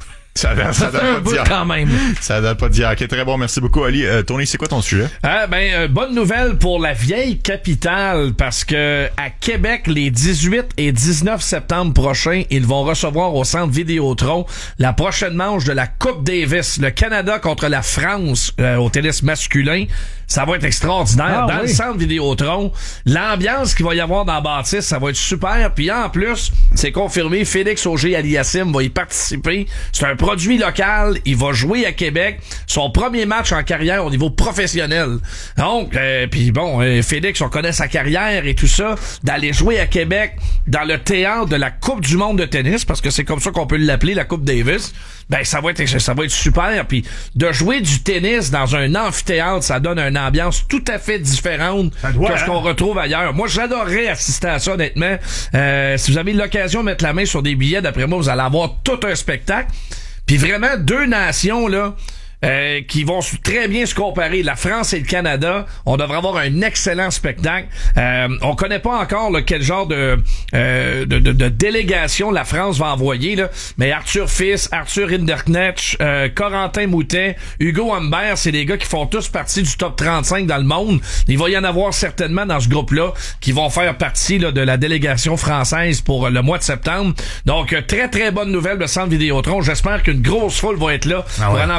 Speaker 3: Ça date, ça
Speaker 5: ça fait
Speaker 3: date
Speaker 5: un
Speaker 3: pas
Speaker 5: bout
Speaker 3: d'hier.
Speaker 5: quand même.
Speaker 3: Ça date pas d'hier. Ok, très bon. Merci beaucoup, Ali. Euh, Tony, c'est quoi ton sujet?
Speaker 6: Ah ben euh, bonne nouvelle pour la vieille capitale parce que à Québec les dix-huit et dix-neuf septembre prochains, ils vont recevoir au centre Vidéotron la prochaine manche de la Coupe Davis, le Canada contre la France euh, au tennis masculin. Ça va être extraordinaire
Speaker 1: Ah,
Speaker 6: dans
Speaker 1: oui.
Speaker 6: le centre Vidéotron. L'ambiance qu'il va y avoir dans la bâtisse, ça va être super. Puis en plus, c'est confirmé, Félix Auger-Aliassime va y participer. C'est un produit local. Il va jouer à Québec. Son premier match en carrière au niveau professionnel. Donc, euh, puis bon, euh, Félix, on connaît sa carrière et tout ça. D'aller jouer à Québec dans le théâtre de la Coupe du monde de tennis, parce que c'est comme ça qu'on peut l'appeler, la Coupe Davis. Ben, ça va être, ça va être super. Puis de jouer du tennis dans un amphithéâtre, ça donne une ambiance tout à fait différente
Speaker 1: Ça doit,
Speaker 6: que ce
Speaker 1: hein?
Speaker 6: qu'on retrouve ailleurs. Moi, j'adorerais assister à ça, honnêtement. Euh, si vous avez l'occasion de mettre la main sur des billets, d'après moi, vous allez avoir tout un spectacle. Puis vraiment, deux nations, là, euh, qui vont très bien se comparer. La France et le Canada. On devrait avoir un excellent spectacle. Euh, on connaît pas encore là, quel genre de, euh, de, de, de délégation la France va envoyer, là. Mais Arthur Fils, Arthur Hinderknecht, euh, Corentin Moutet, Hugo Humbert, c'est des gars qui font tous partie du top trente-cinq dans le monde. Il va y en avoir certainement dans ce groupe-là qui vont faire partie là, de la délégation française pour le mois de septembre. Donc, euh, très, très bonne nouvelle de Centre Vidéotron. J'espère qu'une grosse foule va être là
Speaker 1: Ah
Speaker 6: pour
Speaker 1: ouais.
Speaker 6: aller encourager le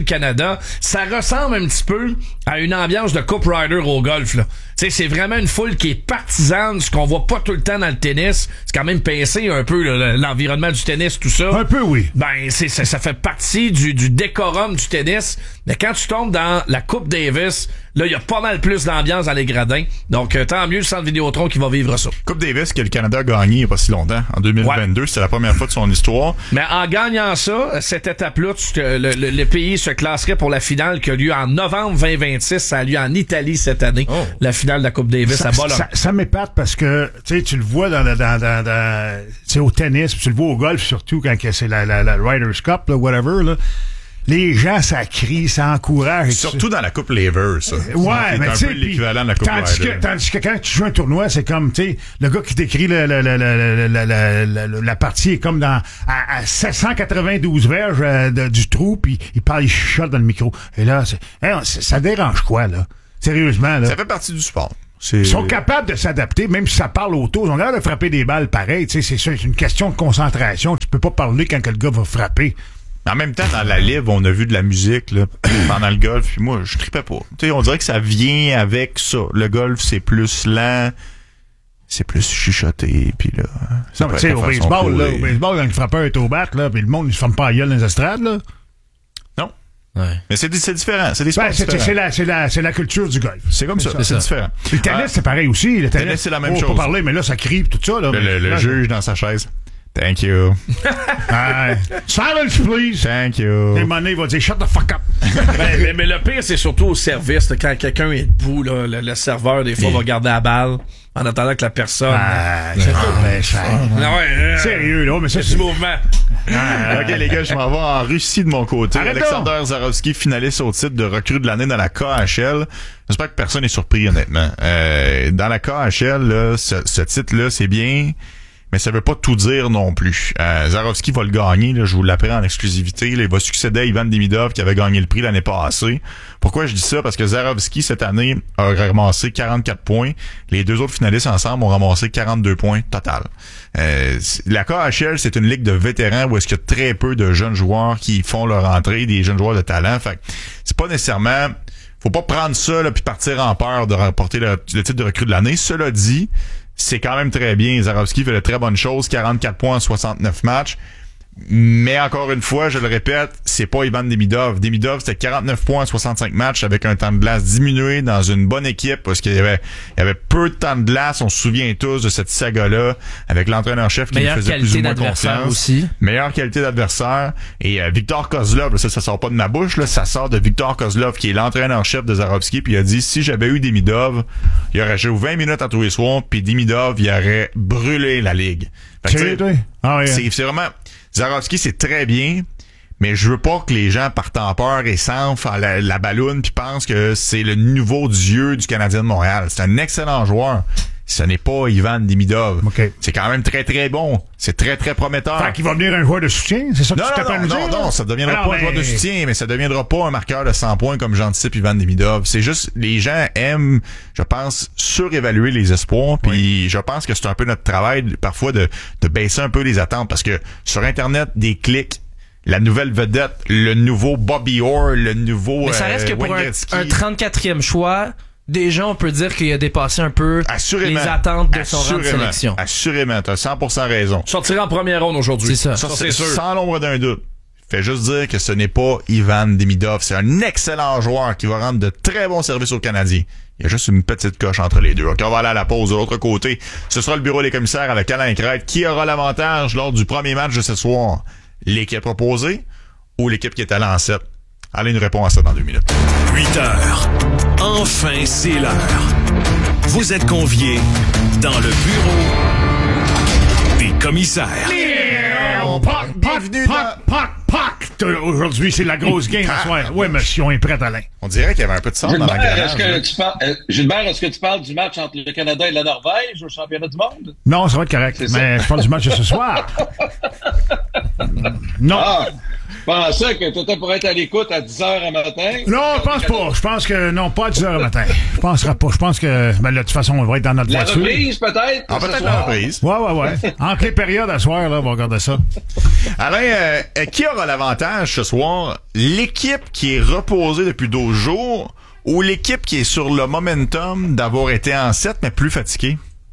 Speaker 6: Canada. Ça ressemble un petit peu à une ambiance de Coupe Ryder au golf, là. Tu sais, c'est vraiment une foule qui est partisane, ce qu'on voit pas tout le temps dans le tennis. C'est quand même pincé un peu, là, l'environnement du tennis, tout ça.
Speaker 1: Un peu, oui.
Speaker 6: Ben, c'est, ça, ça fait partie du, du décorum du tennis. Mais quand tu tombes dans la Coupe Davis, là, il y a pas mal plus d'ambiance dans les gradins. Donc, euh, tant mieux le Centre Vidéotron qui va vivre ça.
Speaker 3: Coupe Davis que le Canada a gagné il y a pas si longtemps, en deux mille vingt-deux. Ouais. C'était la première fois de son histoire.
Speaker 6: Mais en gagnant ça, cette étape-là, tu, le, le, le pays se classerait pour la finale qui a lieu en novembre vingt vingt-six. Ça a lieu en Italie cette année. Oh. La finale de la Coupe Davis
Speaker 1: ça,
Speaker 6: à Bologne.
Speaker 1: Ça, ça m'épate parce que tu sais, tu le vois dans, dans, dans, dans, dans tu sais, au tennis, tu le vois au golf surtout quand c'est la, la, la Ryder's Cup, là, whatever, là. Les gens, ça crie, ça encourage.
Speaker 3: Surtout dans la Coupe Lever, ça.
Speaker 1: Euh, ouais,
Speaker 3: c'est
Speaker 1: mais
Speaker 3: un
Speaker 1: tu sais,
Speaker 3: peu l'équivalent de la Coupe
Speaker 1: tandis
Speaker 3: Ryder.
Speaker 1: que, tandis que quand tu joues un tournoi, c'est comme, tu sais, le gars qui t'écrit la, la, la, la, la, la, la, la partie est comme dans à, à sept cent quatre-vingt-douze verges euh, de, du trou, puis il parle, il chuchote dans le micro. Et là, c'est, hey, ça dérange quoi, là? Sérieusement, là.
Speaker 3: Ça fait partie du sport. C'est...
Speaker 1: Ils sont capables de s'adapter, même si ça parle autour. Ils ont l'air de frapper des balles pareil. Tu sais, c'est ça, c'est une question de concentration. Tu peux pas parler quand que le gars va frapper.
Speaker 3: En même temps, dans la livre, on a vu de la musique là, pendant le golf, puis moi, je tripais pas. Tu sais, on dirait que ça vient avec ça. Le golf, c'est plus lent, c'est plus chuchoté, puis là...
Speaker 1: Non, mais tu sais, au baseball, là, au baseball, quand le frappeur est au bat, là, puis le monde, il se ferme pas la gueule dans les estrades, là.
Speaker 3: Non. Ouais. Mais c'est, c'est différent. C'est des sports
Speaker 1: ben, c'est,
Speaker 3: différents.
Speaker 1: C'est la, c'est, la, c'est la culture du golf.
Speaker 3: C'est comme ça, c'est, c'est différent.
Speaker 1: Le tennis, ah, c'est pareil aussi. Le tennis,
Speaker 3: tennis c'est la même
Speaker 1: oh,
Speaker 3: chose.
Speaker 1: Pas parler, mais là, ça crie, tout ça. Là,
Speaker 3: le
Speaker 1: mais,
Speaker 3: le,
Speaker 1: là,
Speaker 3: le juge dans sa chaise. Thank you.
Speaker 1: uh, silence, please.
Speaker 3: Thank you.
Speaker 1: Et Monet va dire, shut the fuck up.
Speaker 6: mais, mais, mais le pire, c'est surtout au service. Là, quand quelqu'un est debout, là, le, le serveur, des fois, yeah. va garder la balle en attendant que la personne...
Speaker 1: Ah, c'est ah, ça.
Speaker 6: Ah, ouais, euh,
Speaker 1: sérieux, là. Mais ça,
Speaker 6: c'est du mouvement.
Speaker 3: Ah, ok, les gars, je m'en vais en Russie de mon côté. Arrête Alexander donc. Zarovski, finaliste au titre de recrue de l'année dans la K H L. J'espère que personne n'est surpris, honnêtement. Euh, dans la K H L, là, ce, ce titre-là, c'est bien... mais ça veut pas tout dire non plus. Euh, Zarovski va le gagner, là, je vous l'apprends en exclusivité. Là, il va succéder à Ivan Demidov qui avait gagné le prix l'année passée. Pourquoi je dis ça? Parce que Zarovski, cette année, a ramassé quarante-quatre points. Les deux autres finalistes ensemble ont ramassé quarante-deux points total. Euh, la K H L, c'est une ligue de vétérans où est-ce qu'il y a très peu de jeunes joueurs qui font leur entrée, des jeunes joueurs de talent. Fait que c'est pas nécessairement... faut pas prendre ça là puis partir en peur de remporter le, le titre de recrue de l'année. Cela dit, c'est quand même très bien. Zarovski fait de très bonnes choses, quarante-quatre points en soixante-neuf matchs. Mais encore une fois, je le répète, c'est pas Ivan Demidov. Demidov, c'était quarante-neuf points en soixante-cinq matchs avec un temps de glace diminué dans une bonne équipe parce qu'il y avait, il y avait peu de temps de glace. On se souvient tous de cette saga-là avec l'entraîneur-chef qui lui faisait plus ou moins confiance.
Speaker 5: Aussi.
Speaker 3: Meilleure qualité d'adversaire. Et euh, Victor Kozlov, ça, ça sort pas de ma bouche, là, ça sort de Victor Kozlov qui est l'entraîneur-chef de Zarovski. Puis il a dit, si j'avais eu Demidov, il aurait joué vingt minutes à tous les soirs, puis Demidov, il aurait brûlé la ligue. Fait que,
Speaker 1: c'est, ah, yeah.
Speaker 3: c'est, c'est vraiment... Zarovski, c'est très bien, mais je veux pas que les gens partent en peur et s'enflent la, la balloune puis pensent que c'est le nouveau dieu du Canadien de Montréal. C'est un excellent joueur. Ce n'est pas Ivan Demidov. Okay. C'est quand même très, très bon. C'est très, très prometteur.
Speaker 1: Fait qu'il va venir un joueur de soutien? C'est ça que
Speaker 3: non,
Speaker 1: tu t'appelles
Speaker 3: non,
Speaker 1: dire?
Speaker 3: Non, non, non, ça deviendra
Speaker 1: alors,
Speaker 3: pas un joueur de soutien, mais ça deviendra pas un marqueur de cent points comme j'anticipe Ivan Demidov. C'est juste, les gens aiment, je pense, surévaluer les espoirs, puis oui. Je pense que c'est un peu notre travail, parfois, de, de baisser un peu les attentes, parce que sur Internet, des clics, la nouvelle vedette, le nouveau Bobby Orr, le nouveau...
Speaker 5: Mais ça reste
Speaker 3: euh,
Speaker 5: que pour un, un trente-quatrième choix... Déjà, on peut dire qu'il a dépassé un peu
Speaker 3: assurément,
Speaker 5: les attentes de son
Speaker 3: assurément,
Speaker 5: rang de sélection.
Speaker 3: Assurément, t'as cent pour cent raison.
Speaker 6: Sortira en première ronde aujourd'hui.
Speaker 5: C'est ça.
Speaker 3: ça,
Speaker 6: ça
Speaker 3: c'est,
Speaker 6: c'est sûr.
Speaker 3: Sans l'ombre d'un doute. Fait juste dire que ce n'est pas Ivan Demidov. C'est un excellent joueur qui va rendre de très bons services aux Canadiens. Il y a juste une petite coche entre les deux. OK, on va aller à la pause de l'autre côté. Ce sera le bureau des commissaires avec Alain Crête. Qui aura l'avantage lors du premier match de ce soir? L'équipe opposée ou l'équipe qui est allée en sept? Allez, nous répond à ça dans deux minutes.
Speaker 4: huit heures. Enfin, c'est l'heure. Vous êtes conviés dans le bureau des commissaires.
Speaker 1: Bienvenue Pac, Pac, Pac. Aujourd'hui, c'est la grosse game ce soir. Oui, monsieur, on est prêt, Alain.
Speaker 3: On dirait qu'il y avait un peu de sang dans la garage.
Speaker 9: Est-ce que tu parles, euh, Gilbert, est-ce que tu parles du match entre le Canada et la Norvège au championnat du monde?
Speaker 1: Non, ça va être correct. C'est mais ça. Je parle du match de ce soir. Non.
Speaker 9: Ah. pensais que tu étais pour être à l'écoute à dix heures à matin.
Speaker 1: Non, je pense pas. Je pense que non, pas à dix heures le matin. Je penserai pas. Je pense que ben, là, de toute façon, on va être dans notre
Speaker 9: la
Speaker 1: voiture.
Speaker 9: La reprise, peut-être?
Speaker 3: Ah, peut-être la reprise.
Speaker 1: Ouais, ouais, ouais. Entre les périodes à soir, là, on va regarder ça.
Speaker 3: Alain, euh, qui aura l'avantage ce soir? L'équipe qui est reposée depuis douze jours ou l'équipe qui est sur le momentum d'avoir été en sept mais plus fatiguée?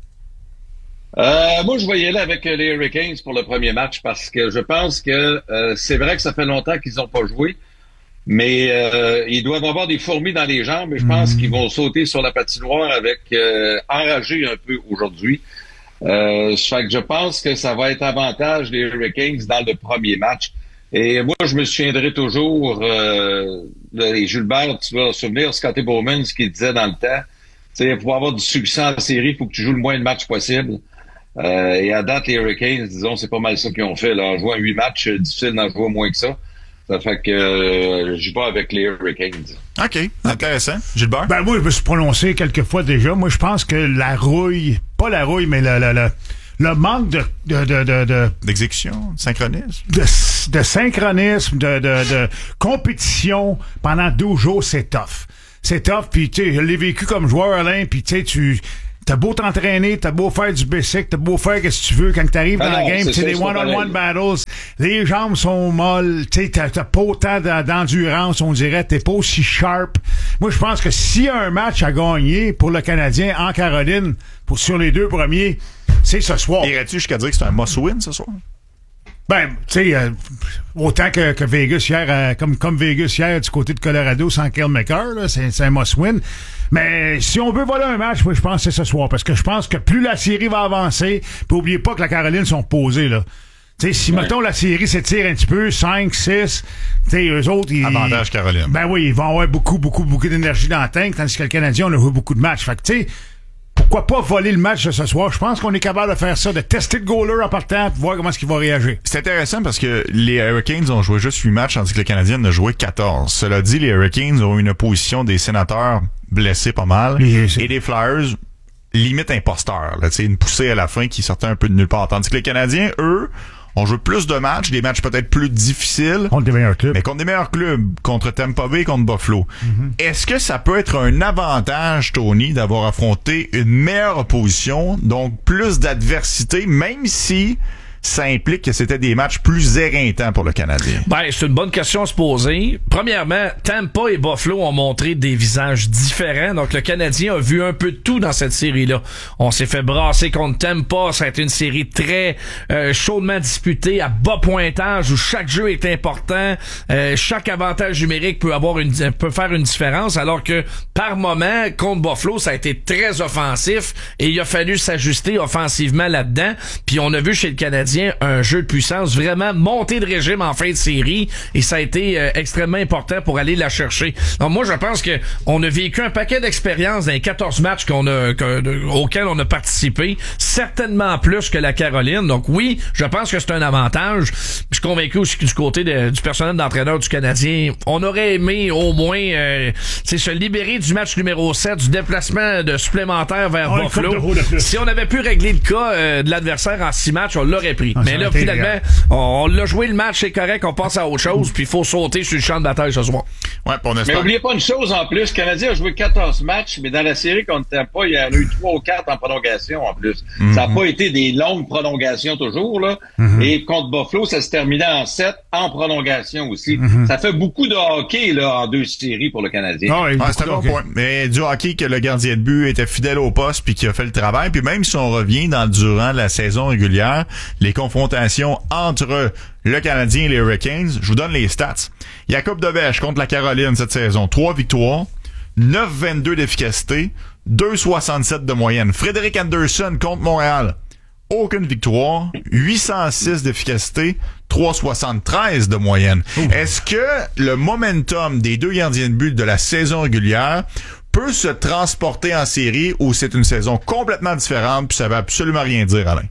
Speaker 9: Euh, moi, je vais y aller avec les Hurricanes pour le premier match parce que je pense que euh, c'est vrai que ça fait longtemps qu'ils n'ont pas joué, mais euh, ils doivent avoir des fourmis dans les jambes et je pense mmh. qu'ils vont sauter sur la patinoire avec euh, enragé un peu aujourd'hui. Euh, fait que je pense que ça va être avantage des Hurricanes dans le premier match. Et moi, je me souviendrai toujours, euh, les Gilbert, tu vas te souvenir, Scotty Bowman, ce qu'il disait dans le temps. Tu sais, pour avoir du succès en série, il faut que tu joues le moins de matchs possible. Euh, et à date, les Hurricanes, disons, c'est pas mal ça qu'ils ont fait. Là. En jouant huit matchs, difficile d'en jouer moins que ça. Ça fait que euh, je vais avec les Hurricanes.
Speaker 3: OK, intéressant. Gilbert?
Speaker 1: Ben moi, je me suis prononcé quelques fois déjà. Moi, je pense que la rouille, pas la rouille, mais le, le, le, le manque de... de, de, de, de
Speaker 3: d'exécution, de synchronisme.
Speaker 1: De, de synchronisme, de, de, de compétition pendant douze jours, c'est tough. C'est tough, puis tu sais, je l'ai vécu comme joueur, Alain, puis tu sais, tu... T'as beau t'entraîner, t'as beau faire du basic, t'as beau faire ce que tu veux quand t'arrives
Speaker 9: ben
Speaker 1: dans
Speaker 9: non,
Speaker 1: la game, c'est des one-on-one battles, les jambes sont molles, t'sais, t'as, t'as pas autant d'endurance, on dirait, t'es pas aussi sharp. Moi, je pense que s'il y a un match à gagner pour le Canadien en Caroline, pour sur les deux premiers, c'est ce soir.
Speaker 3: Irais-tu jusqu'à dire que c'est un must-win ce soir?
Speaker 1: Ben, tu sais, euh, autant que, que Vegas hier, euh, comme, comme Vegas hier du côté de Colorado sans Kyle McCarr, là, c'est, c'est un must-win. Mais si on veut voler un match, oui, je pense que c'est ce soir. Parce que je pense que plus la série va avancer, puis oubliez pas que la Caroline sont posés, là. Tu sais, si, ouais. mettons, la série s'étire un petit peu, cinq, six, tu sais, eux autres, ils...
Speaker 3: Avantage Caroline.
Speaker 1: Ben oui, ils vont avoir beaucoup, beaucoup, beaucoup d'énergie dans le tank, tandis que le Canadien, on a joué beaucoup de matchs. Fait que, tu sais, pourquoi pas voler le match de ce soir? Je pense qu'on est capable de faire ça, de tester le goaler en partant pour voir comment est-ce qu'il va réagir.
Speaker 3: C'est intéressant parce que les Hurricanes ont joué juste huit matchs, tandis que le Canadien en a joué quatorze. Cela dit, les Hurricanes ont une opposition des sénateurs blessés pas mal et, et des Flyers limite imposteurs. Là, une poussée à la fin qui sortait un peu de nulle part. Tandis que les Canadiens, eux, on joue plus de matchs, des matchs peut-être plus difficiles.
Speaker 1: Contre des meilleurs clubs.
Speaker 3: Mais contre des meilleurs clubs, contre Tampa Bay, contre Buffalo. Mm-hmm. Est-ce que ça peut être un avantage, Tony, d'avoir affronté une meilleure opposition, donc plus d'adversité, même si ça implique que c'était des matchs plus éreintants pour le Canadien?
Speaker 6: Ben, c'est une bonne question à se poser. Premièrement, Tampa et Buffalo ont montré des visages différents. Donc, le Canadien a vu un peu de tout dans cette série-là. On s'est fait brasser contre Tampa. Ça a été une série très euh, chaudement disputée, à bas pointage, où chaque jeu est important. Euh, chaque avantage numérique peut avoir une peut faire une différence, alors que par moment, contre Buffalo, ça a été très offensif et il a fallu s'ajuster offensivement là-dedans. Puis on a vu chez le Canadien un jeu de puissance vraiment monté de régime en fin de série et ça a été euh, extrêmement important pour aller la chercher. Donc moi je pense que on a vécu un paquet d'expériences dans les quatorze matchs qu'on a que, auxquels on a participé, certainement plus que la Caroline. Donc oui, je pense que c'est un avantage. Je suis convaincu aussi que du côté de, du personnel d'entraîneur du Canadien, on aurait aimé au moins euh, c'est se libérer du match numéro sept, du déplacement de supplémentaire vers oh, Buffalo. Si on avait pu régler le cas euh, de l'adversaire en six matchs, on l'aurait pris. Ah, mais là, finalement, on, on l'a joué le match, c'est correct, on passe à autre chose, puis il faut sauter sur le champ de bataille ce soir.
Speaker 3: Ouais, pour
Speaker 9: mais n'oubliez pas une chose en plus, le Canadien a joué quatorze matchs, mais dans la série contre Tampa, il y en a eu trois ou quatre en prolongation en plus. Mm-hmm. Ça n'a pas été des longues prolongations toujours, là. Mm-hmm. Et contre Buffalo, ça se terminait en sept en prolongation aussi. Mm-hmm. Ça fait beaucoup de hockey là en deux séries pour le Canadien.
Speaker 3: Ah, ah, c'est un bon point. Mais du hockey que le gardien de but était fidèle au poste puis qui a fait le travail. Puis même si on revient dans durant la saison régulière, les confrontations entre le Canadien et les Hurricanes, je vous donne les stats. Jakub Dobeš contre la Caroline cette saison, trois victoires, neuf virgule vingt-deux d'efficacité, deux virgule soixante-sept de moyenne. Frédéric Anderson contre Montréal, aucune victoire, huit cent six d'efficacité, trois virgule soixante-treize de moyenne. Ouh. Est-ce que le momentum des deux gardiens de but de la saison régulière peut se transporter en série ou c'est une saison complètement différente puis ça veut absolument rien dire, Alain?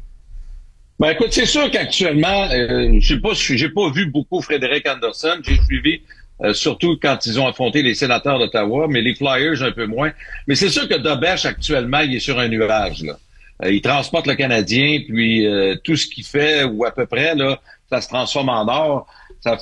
Speaker 9: Ben écoute, c'est sûr qu'actuellement, euh, je sais pas, j'ai pas vu beaucoup Frédéric Anderson. J'ai suivi euh, surtout quand ils ont affronté les Sénateurs d'Ottawa, mais les Flyers un peu moins. Mais c'est sûr que Dobeš actuellement, il est sur un nuage là. Euh, il transporte le Canadien, puis euh, tout ce qu'il fait ou à peu près là, ça se transforme en or. Ça fait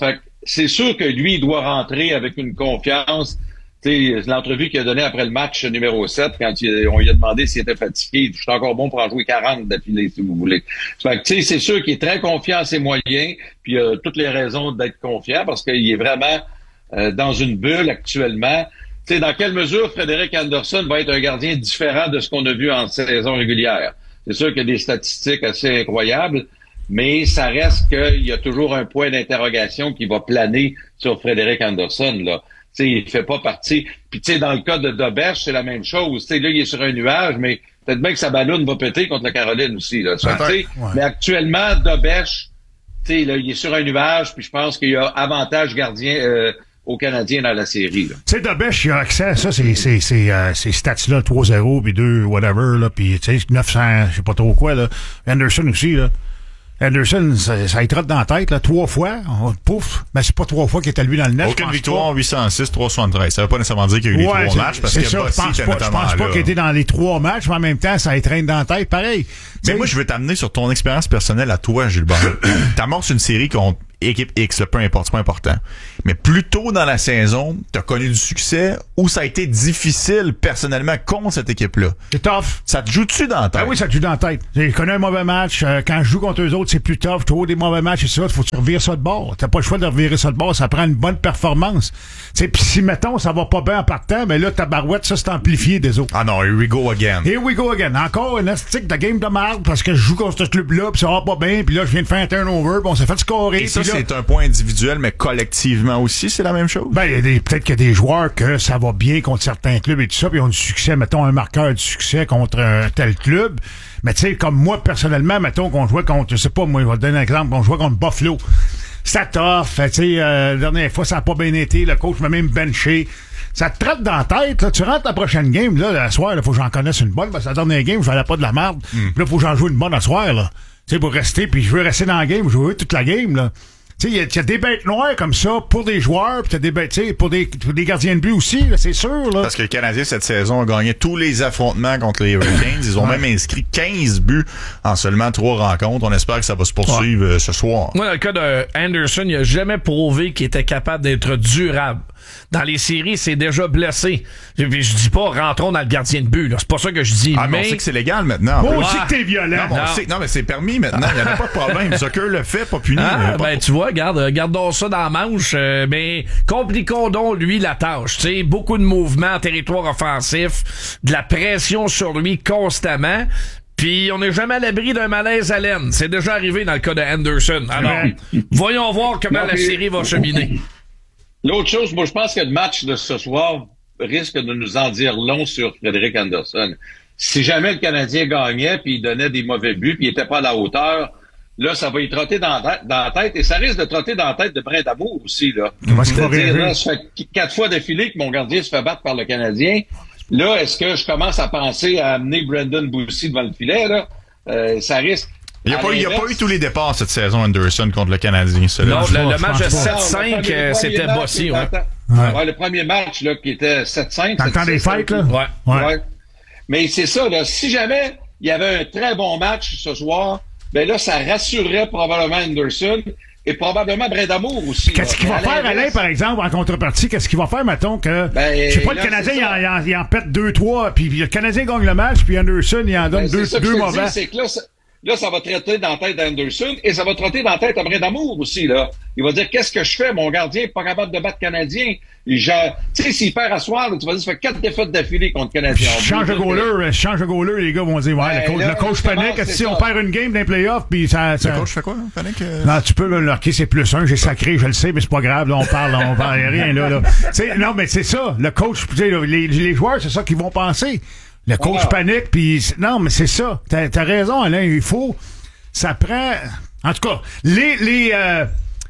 Speaker 9: c'est sûr que lui, il doit rentrer avec une confiance. Tu sais, l'entrevue qu'il a donnée après le match numéro sept, quand il, on lui a demandé s'il était fatigué, je suis encore bon pour en jouer quarante d'affilée, si vous voulez. Fait que, tu sais, c'est sûr qu'il est très confiant en ses moyens, puis il a toutes les raisons d'être confiant, parce qu'il est vraiment euh, dans une bulle actuellement. Tu sais, dans quelle mesure Frédéric Anderson va être un gardien différent de ce qu'on a vu en saison régulière? C'est sûr qu'il y a des statistiques assez incroyables, mais ça reste qu'il y a toujours un point d'interrogation qui va planer sur Frédéric Anderson, là. Tu sais, il fait pas partie. Puis tu sais, dans le cas de Doberge, c'est la même chose. Tu sais, là, il est sur un nuage, mais peut-être bien que sa ballonne va péter contre la Caroline aussi, là. Ça, tu sais, ouais. Mais actuellement, Doberge, tu sais, là, il est sur un nuage, puis je pense qu'il y a avantage gardien euh, aux Canadiens dans la série, là.
Speaker 1: Tu sais, Doberge, il a accès à ça, c'est c'est c'est euh, ces stats-là, trois zéro, puis deux whatever, là, puis tu sais, neuf cents, je sais pas trop quoi, là. Anderson aussi, là. Anderson, ça, ça y trotte dans la tête, là, trois fois. On, pouf. Mais c'est pas trois fois qu'il était lui dans le net.
Speaker 3: Aucune victoire en huit cent six, trois cent soixante-treize. Ça veut pas nécessairement dire qu'il y a eu
Speaker 1: ouais,
Speaker 3: les trois matchs parce que
Speaker 1: ça,
Speaker 3: Bossy était
Speaker 1: pas,
Speaker 3: notamment là.
Speaker 1: Je pense pas qu'il était dans les trois matchs, mais en même temps, ça y traîne dans la tête, pareil.
Speaker 3: Mais t'sais, moi, je veux t'amener sur ton expérience personnelle à toi, Gilbert. T'amorces une série contre équipe X, là, peu importe, c'est pas important. Mais plus tôt dans la saison, t'as connu du succès ou ça a été difficile personnellement contre cette équipe-là?
Speaker 1: C'est tough.
Speaker 3: Ça te joue-tu dans la tête?
Speaker 1: Ah oui, ça te joue dans la tête. J'ai connu un mauvais match. Euh, quand je joue contre eux autres, c'est plus tough. Tu vois des mauvais matchs et ça, faut que tu revires ça de bord. T'as pas le choix de revirer ça de bord. Ça prend une bonne performance. Pis si, mettons, ça va pas bien en partant, mais là, ta barouette, ça, c'est amplifié des autres.
Speaker 3: Ah non, here we go again.
Speaker 1: Here we go again. Encore une astique de game de merde parce que je joue contre ce club-là pis ça va pas bien pis là, je viens de faire un turnover pis on s'est fait scorer.
Speaker 3: Et ça,
Speaker 1: là,
Speaker 3: c'est un point individuel, mais collectivement aussi, c'est la même chose?
Speaker 1: Ben, il y a des, peut-être qu'il y a des joueurs que ça va bien contre certains clubs et tout ça pis ils ont du succès, mettons, un marqueur de succès contre un tel club. Mais tu sais, comme moi, personnellement, mettons qu'on jouait contre, je sais pas, moi, je vais te donner un exemple, on jouait contre Buffalo. C'était tough, tu sais, euh, la dernière fois, ça a pas bien été, le coach m'a même benché. Ça te traite dans la tête, là, tu rentres la prochaine game, là, la soir, il faut que j'en connaisse une bonne, parce que la dernière game, je valais pas de la merde. Mm. Puis là, faut que j'en joue une bonne la soir, là. Tu sais, pour rester, puis je veux rester dans la game, jouer toute la game, là. Tu sais, il y, y a des bêtes noires comme ça pour des joueurs, puis t'as des bêtes, tu sais, pour des, pour des gardiens de but aussi, là, c'est sûr, là.
Speaker 3: Parce que les Canadiens, cette saison, ont gagné tous les affrontements contre les Hurricanes. Ils ont ouais. même inscrit quinze buts en seulement trois rencontres. On espère que ça va se poursuivre ouais. ce soir.
Speaker 6: Moi, dans le cas de Anderson, il a jamais prouvé qu'il était capable d'être durable. Dans les séries, c'est déjà blessé. Je, je dis pas rentrons dans le gardien de but, là. C'est pas ça que je dis.
Speaker 3: Ah, mais on sait que c'est légal maintenant.
Speaker 1: Moi aussi que t'es violent.
Speaker 3: Non, non. Sait, non mais c'est permis maintenant. Il n'y en a pas de problème. Soccer le fait, pas puni.
Speaker 6: Ah,
Speaker 3: pas
Speaker 6: ben, tu vois, garde, gardons ça dans la manche. Euh, mais compliquons donc, lui, la tâche. Tu sais, beaucoup de mouvements en territoire offensif, de la pression sur lui constamment. Puis on n'est jamais à l'abri d'un malaise à laine. C'est déjà arrivé dans le cas de Anderson. Alors, voyons voir comment non, la série va cheminer.
Speaker 9: L'autre chose, moi, je pense que le match de ce soir risque de nous en dire long sur Frédéric Anderson. Si jamais le Canadien gagnait, puis il donnait des mauvais buts, puis il était pas à la hauteur, là, ça va y trotter dans la, tête, dans la tête, et ça risque de trotter dans la tête de Brindamour aussi, là. C'est-à-dire, là, ça fait quatre fois d'affilée que mon gardien se fait battre par le Canadien. Là, est-ce que je commence à penser à amener Brendan Boussy devant le filet, là? Euh, ça risque...
Speaker 3: Il n'y a, a pas eu tous les départs cette saison, Anderson, contre le Canadien.
Speaker 6: Non, le, le match de sept cinq, c'était Bossy, ouais.
Speaker 9: Ouais. ouais. Le premier match, là, qui était sept cinq.
Speaker 1: Dans le temps des fêtes, là?
Speaker 6: Ouais.
Speaker 9: ouais. ouais. Mais c'est ça, là. Si jamais il y avait un très bon match ce soir, ben là, ça rassurerait probablement Anderson et probablement Brindamour aussi.
Speaker 1: Qu'est-ce qu'il va faire, Alain, par exemple, en contrepartie? Qu'est-ce qu'il va faire, mettons, que, ben, je sais pas, là, le Canadien, il en, il, en, il en pète deux trois, puis le Canadien gagne le match, puis Anderson, il en donne ben, deux,
Speaker 9: ça
Speaker 1: deux mauvais.
Speaker 9: Dis, c'est que là, ça, Là, ça va traiter dans la tête d'Anderson et ça va traiter dans la tête à Brindamour aussi, là. Il va dire, qu'est-ce que je fais? Mon gardien n'est pas capable de battre Canadien. Tu sais, s'il perd à soir, là, tu vas dire, ça fait quatre défaites d'affilée contre Canadien.
Speaker 1: Change de goaler, change de goaler, les gars vont dire, ouais, ben, le coach, là, le coach panique. Si on perd une game d'un playoff, puis ça, ça.
Speaker 3: Le coach fait quoi, panique? Euh...
Speaker 1: Non, tu peux, là, ok, c'est plus un, j'ai sacré, je le sais, mais c'est pas grave, là, on parle, on parle, y a rien, là, là. T'sais, non, mais c'est ça. Le coach, les, les joueurs, c'est ça qu'ils vont penser. Le coach voilà. panique, puis non, mais c'est ça. T'as, t'as raison, Alain, il faut, ça prend, en tout cas, les, les, euh,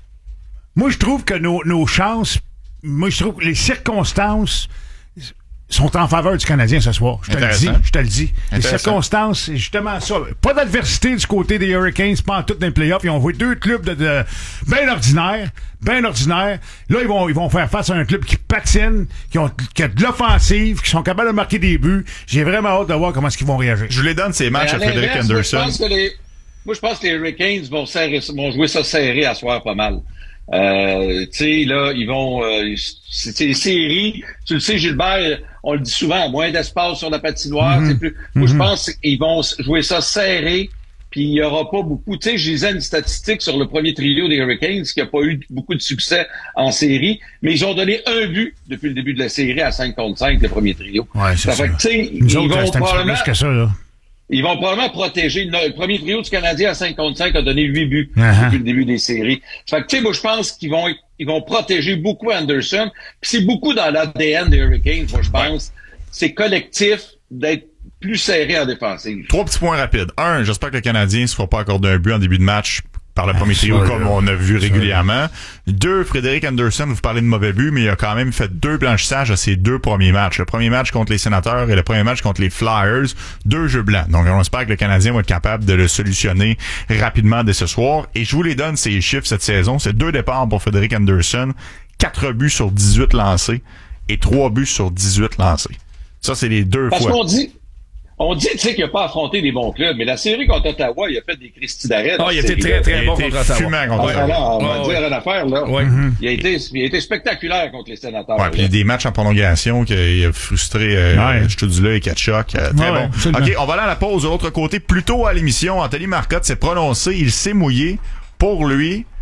Speaker 1: moi, je trouve que nos, nos chances, moi, je trouve que les circonstances sont en faveur du Canadien ce soir. Je te le dis, je te le dis. Les circonstances, c'est justement ça. Pas d'adversité du côté des Hurricanes, pas en tout dans les playoffs. Ils ont joué deux clubs de, de bien ordinaires, bien ordinaires. Là, ils vont, ils vont faire face à un club qui patine, qui ont, qui a de l'offensive, qui sont capables de marquer des buts. J'ai vraiment hâte de voir comment est-ce qu'ils vont réagir.
Speaker 3: Je les donne ces matchs à Frédéric Anderson.
Speaker 9: Moi, je pense que les, moi, je pense que les Hurricanes vont, serrer, vont jouer ça serré à soir pas mal. Euh, tu sais, là, ils vont... Euh, c'est les séries. Tu le sais, Gilbert, on le dit souvent, moins d'espace sur la patinoire.
Speaker 1: Mm-hmm.
Speaker 9: C'est plus. Moi, je pense qu'ils vont jouer ça serré, puis il y aura pas beaucoup... Tu sais, je lisais une statistique sur le premier trio des Hurricanes qui a pas eu beaucoup de succès en série, mais ils ont donné un but depuis le début de la série à cinq contre cinq, le premier trio.
Speaker 1: Ouais, c'est ça.
Speaker 9: ça. Fait que, tu sais,
Speaker 1: Nous
Speaker 9: ils
Speaker 1: autres,
Speaker 9: vont
Speaker 1: c'est un petit peu
Speaker 9: probablement...
Speaker 1: plus que ça, là.
Speaker 9: Ils vont probablement protéger. Le premier trio du Canadien à cinq contre cinq a donné huit buts
Speaker 1: Uh-huh.
Speaker 9: depuis le début des séries. Fait que, tu sais, moi, je pense qu'ils vont, ils vont protéger beaucoup Anderson. Puis c'est beaucoup dans l'A D N des Hurricanes, moi, je pense. C'est collectif d'être plus serré en défensive.
Speaker 3: Trois petits points rapides. Un, j'espère que le Canadien ne se fera pas accorder un but en début de match par le premier trio,
Speaker 1: ça,
Speaker 3: comme
Speaker 1: là.
Speaker 3: on a vu
Speaker 1: Ça,
Speaker 3: régulièrement.
Speaker 1: là.
Speaker 3: Deux, Frédéric Anderson, vous parlez de mauvais buts, mais il a quand même fait deux blanchissages à ses deux premiers matchs. Le premier match contre les Sénateurs et le premier match contre les Flyers. Deux jeux blancs. Donc, on espère que le Canadien va être capable de le solutionner rapidement dès ce soir. Et je vous les donne, ces chiffres cette saison. C'est deux départs pour Frédéric Anderson, quatre buts sur dix-huit lancés et trois buts sur dix-huit lancés. Ça, c'est les deux
Speaker 9: Parce
Speaker 3: fois.
Speaker 9: qu'on dit... On dit, tu sais, qu'il n'a pas affronté des bons clubs, mais la série contre Ottawa, il a fait des Christy d'arrêt.
Speaker 6: Ah, il était très, très
Speaker 3: Il
Speaker 6: bon
Speaker 3: était
Speaker 6: contre Ottawa.
Speaker 3: fumant contre
Speaker 9: Ah,
Speaker 3: Ottawa.
Speaker 9: non, on va
Speaker 6: Ah,
Speaker 9: dire
Speaker 6: ouais.
Speaker 9: une affaire, là.
Speaker 6: Ouais.
Speaker 9: Il a été, il a été spectaculaire contre les Sénateurs.
Speaker 3: Ouais, puis des matchs en prolongation qui a frustré euh,
Speaker 1: Ouais.
Speaker 3: Studula et Kachuk. Euh, très
Speaker 1: Ouais, ouais,
Speaker 3: bon.
Speaker 1: absolument.
Speaker 3: OK, on va aller à la pause de l'autre côté. Plus tôt à l'émission, Anthony Marcotte s'est prononcé, il s'est mouillé. Pour lui,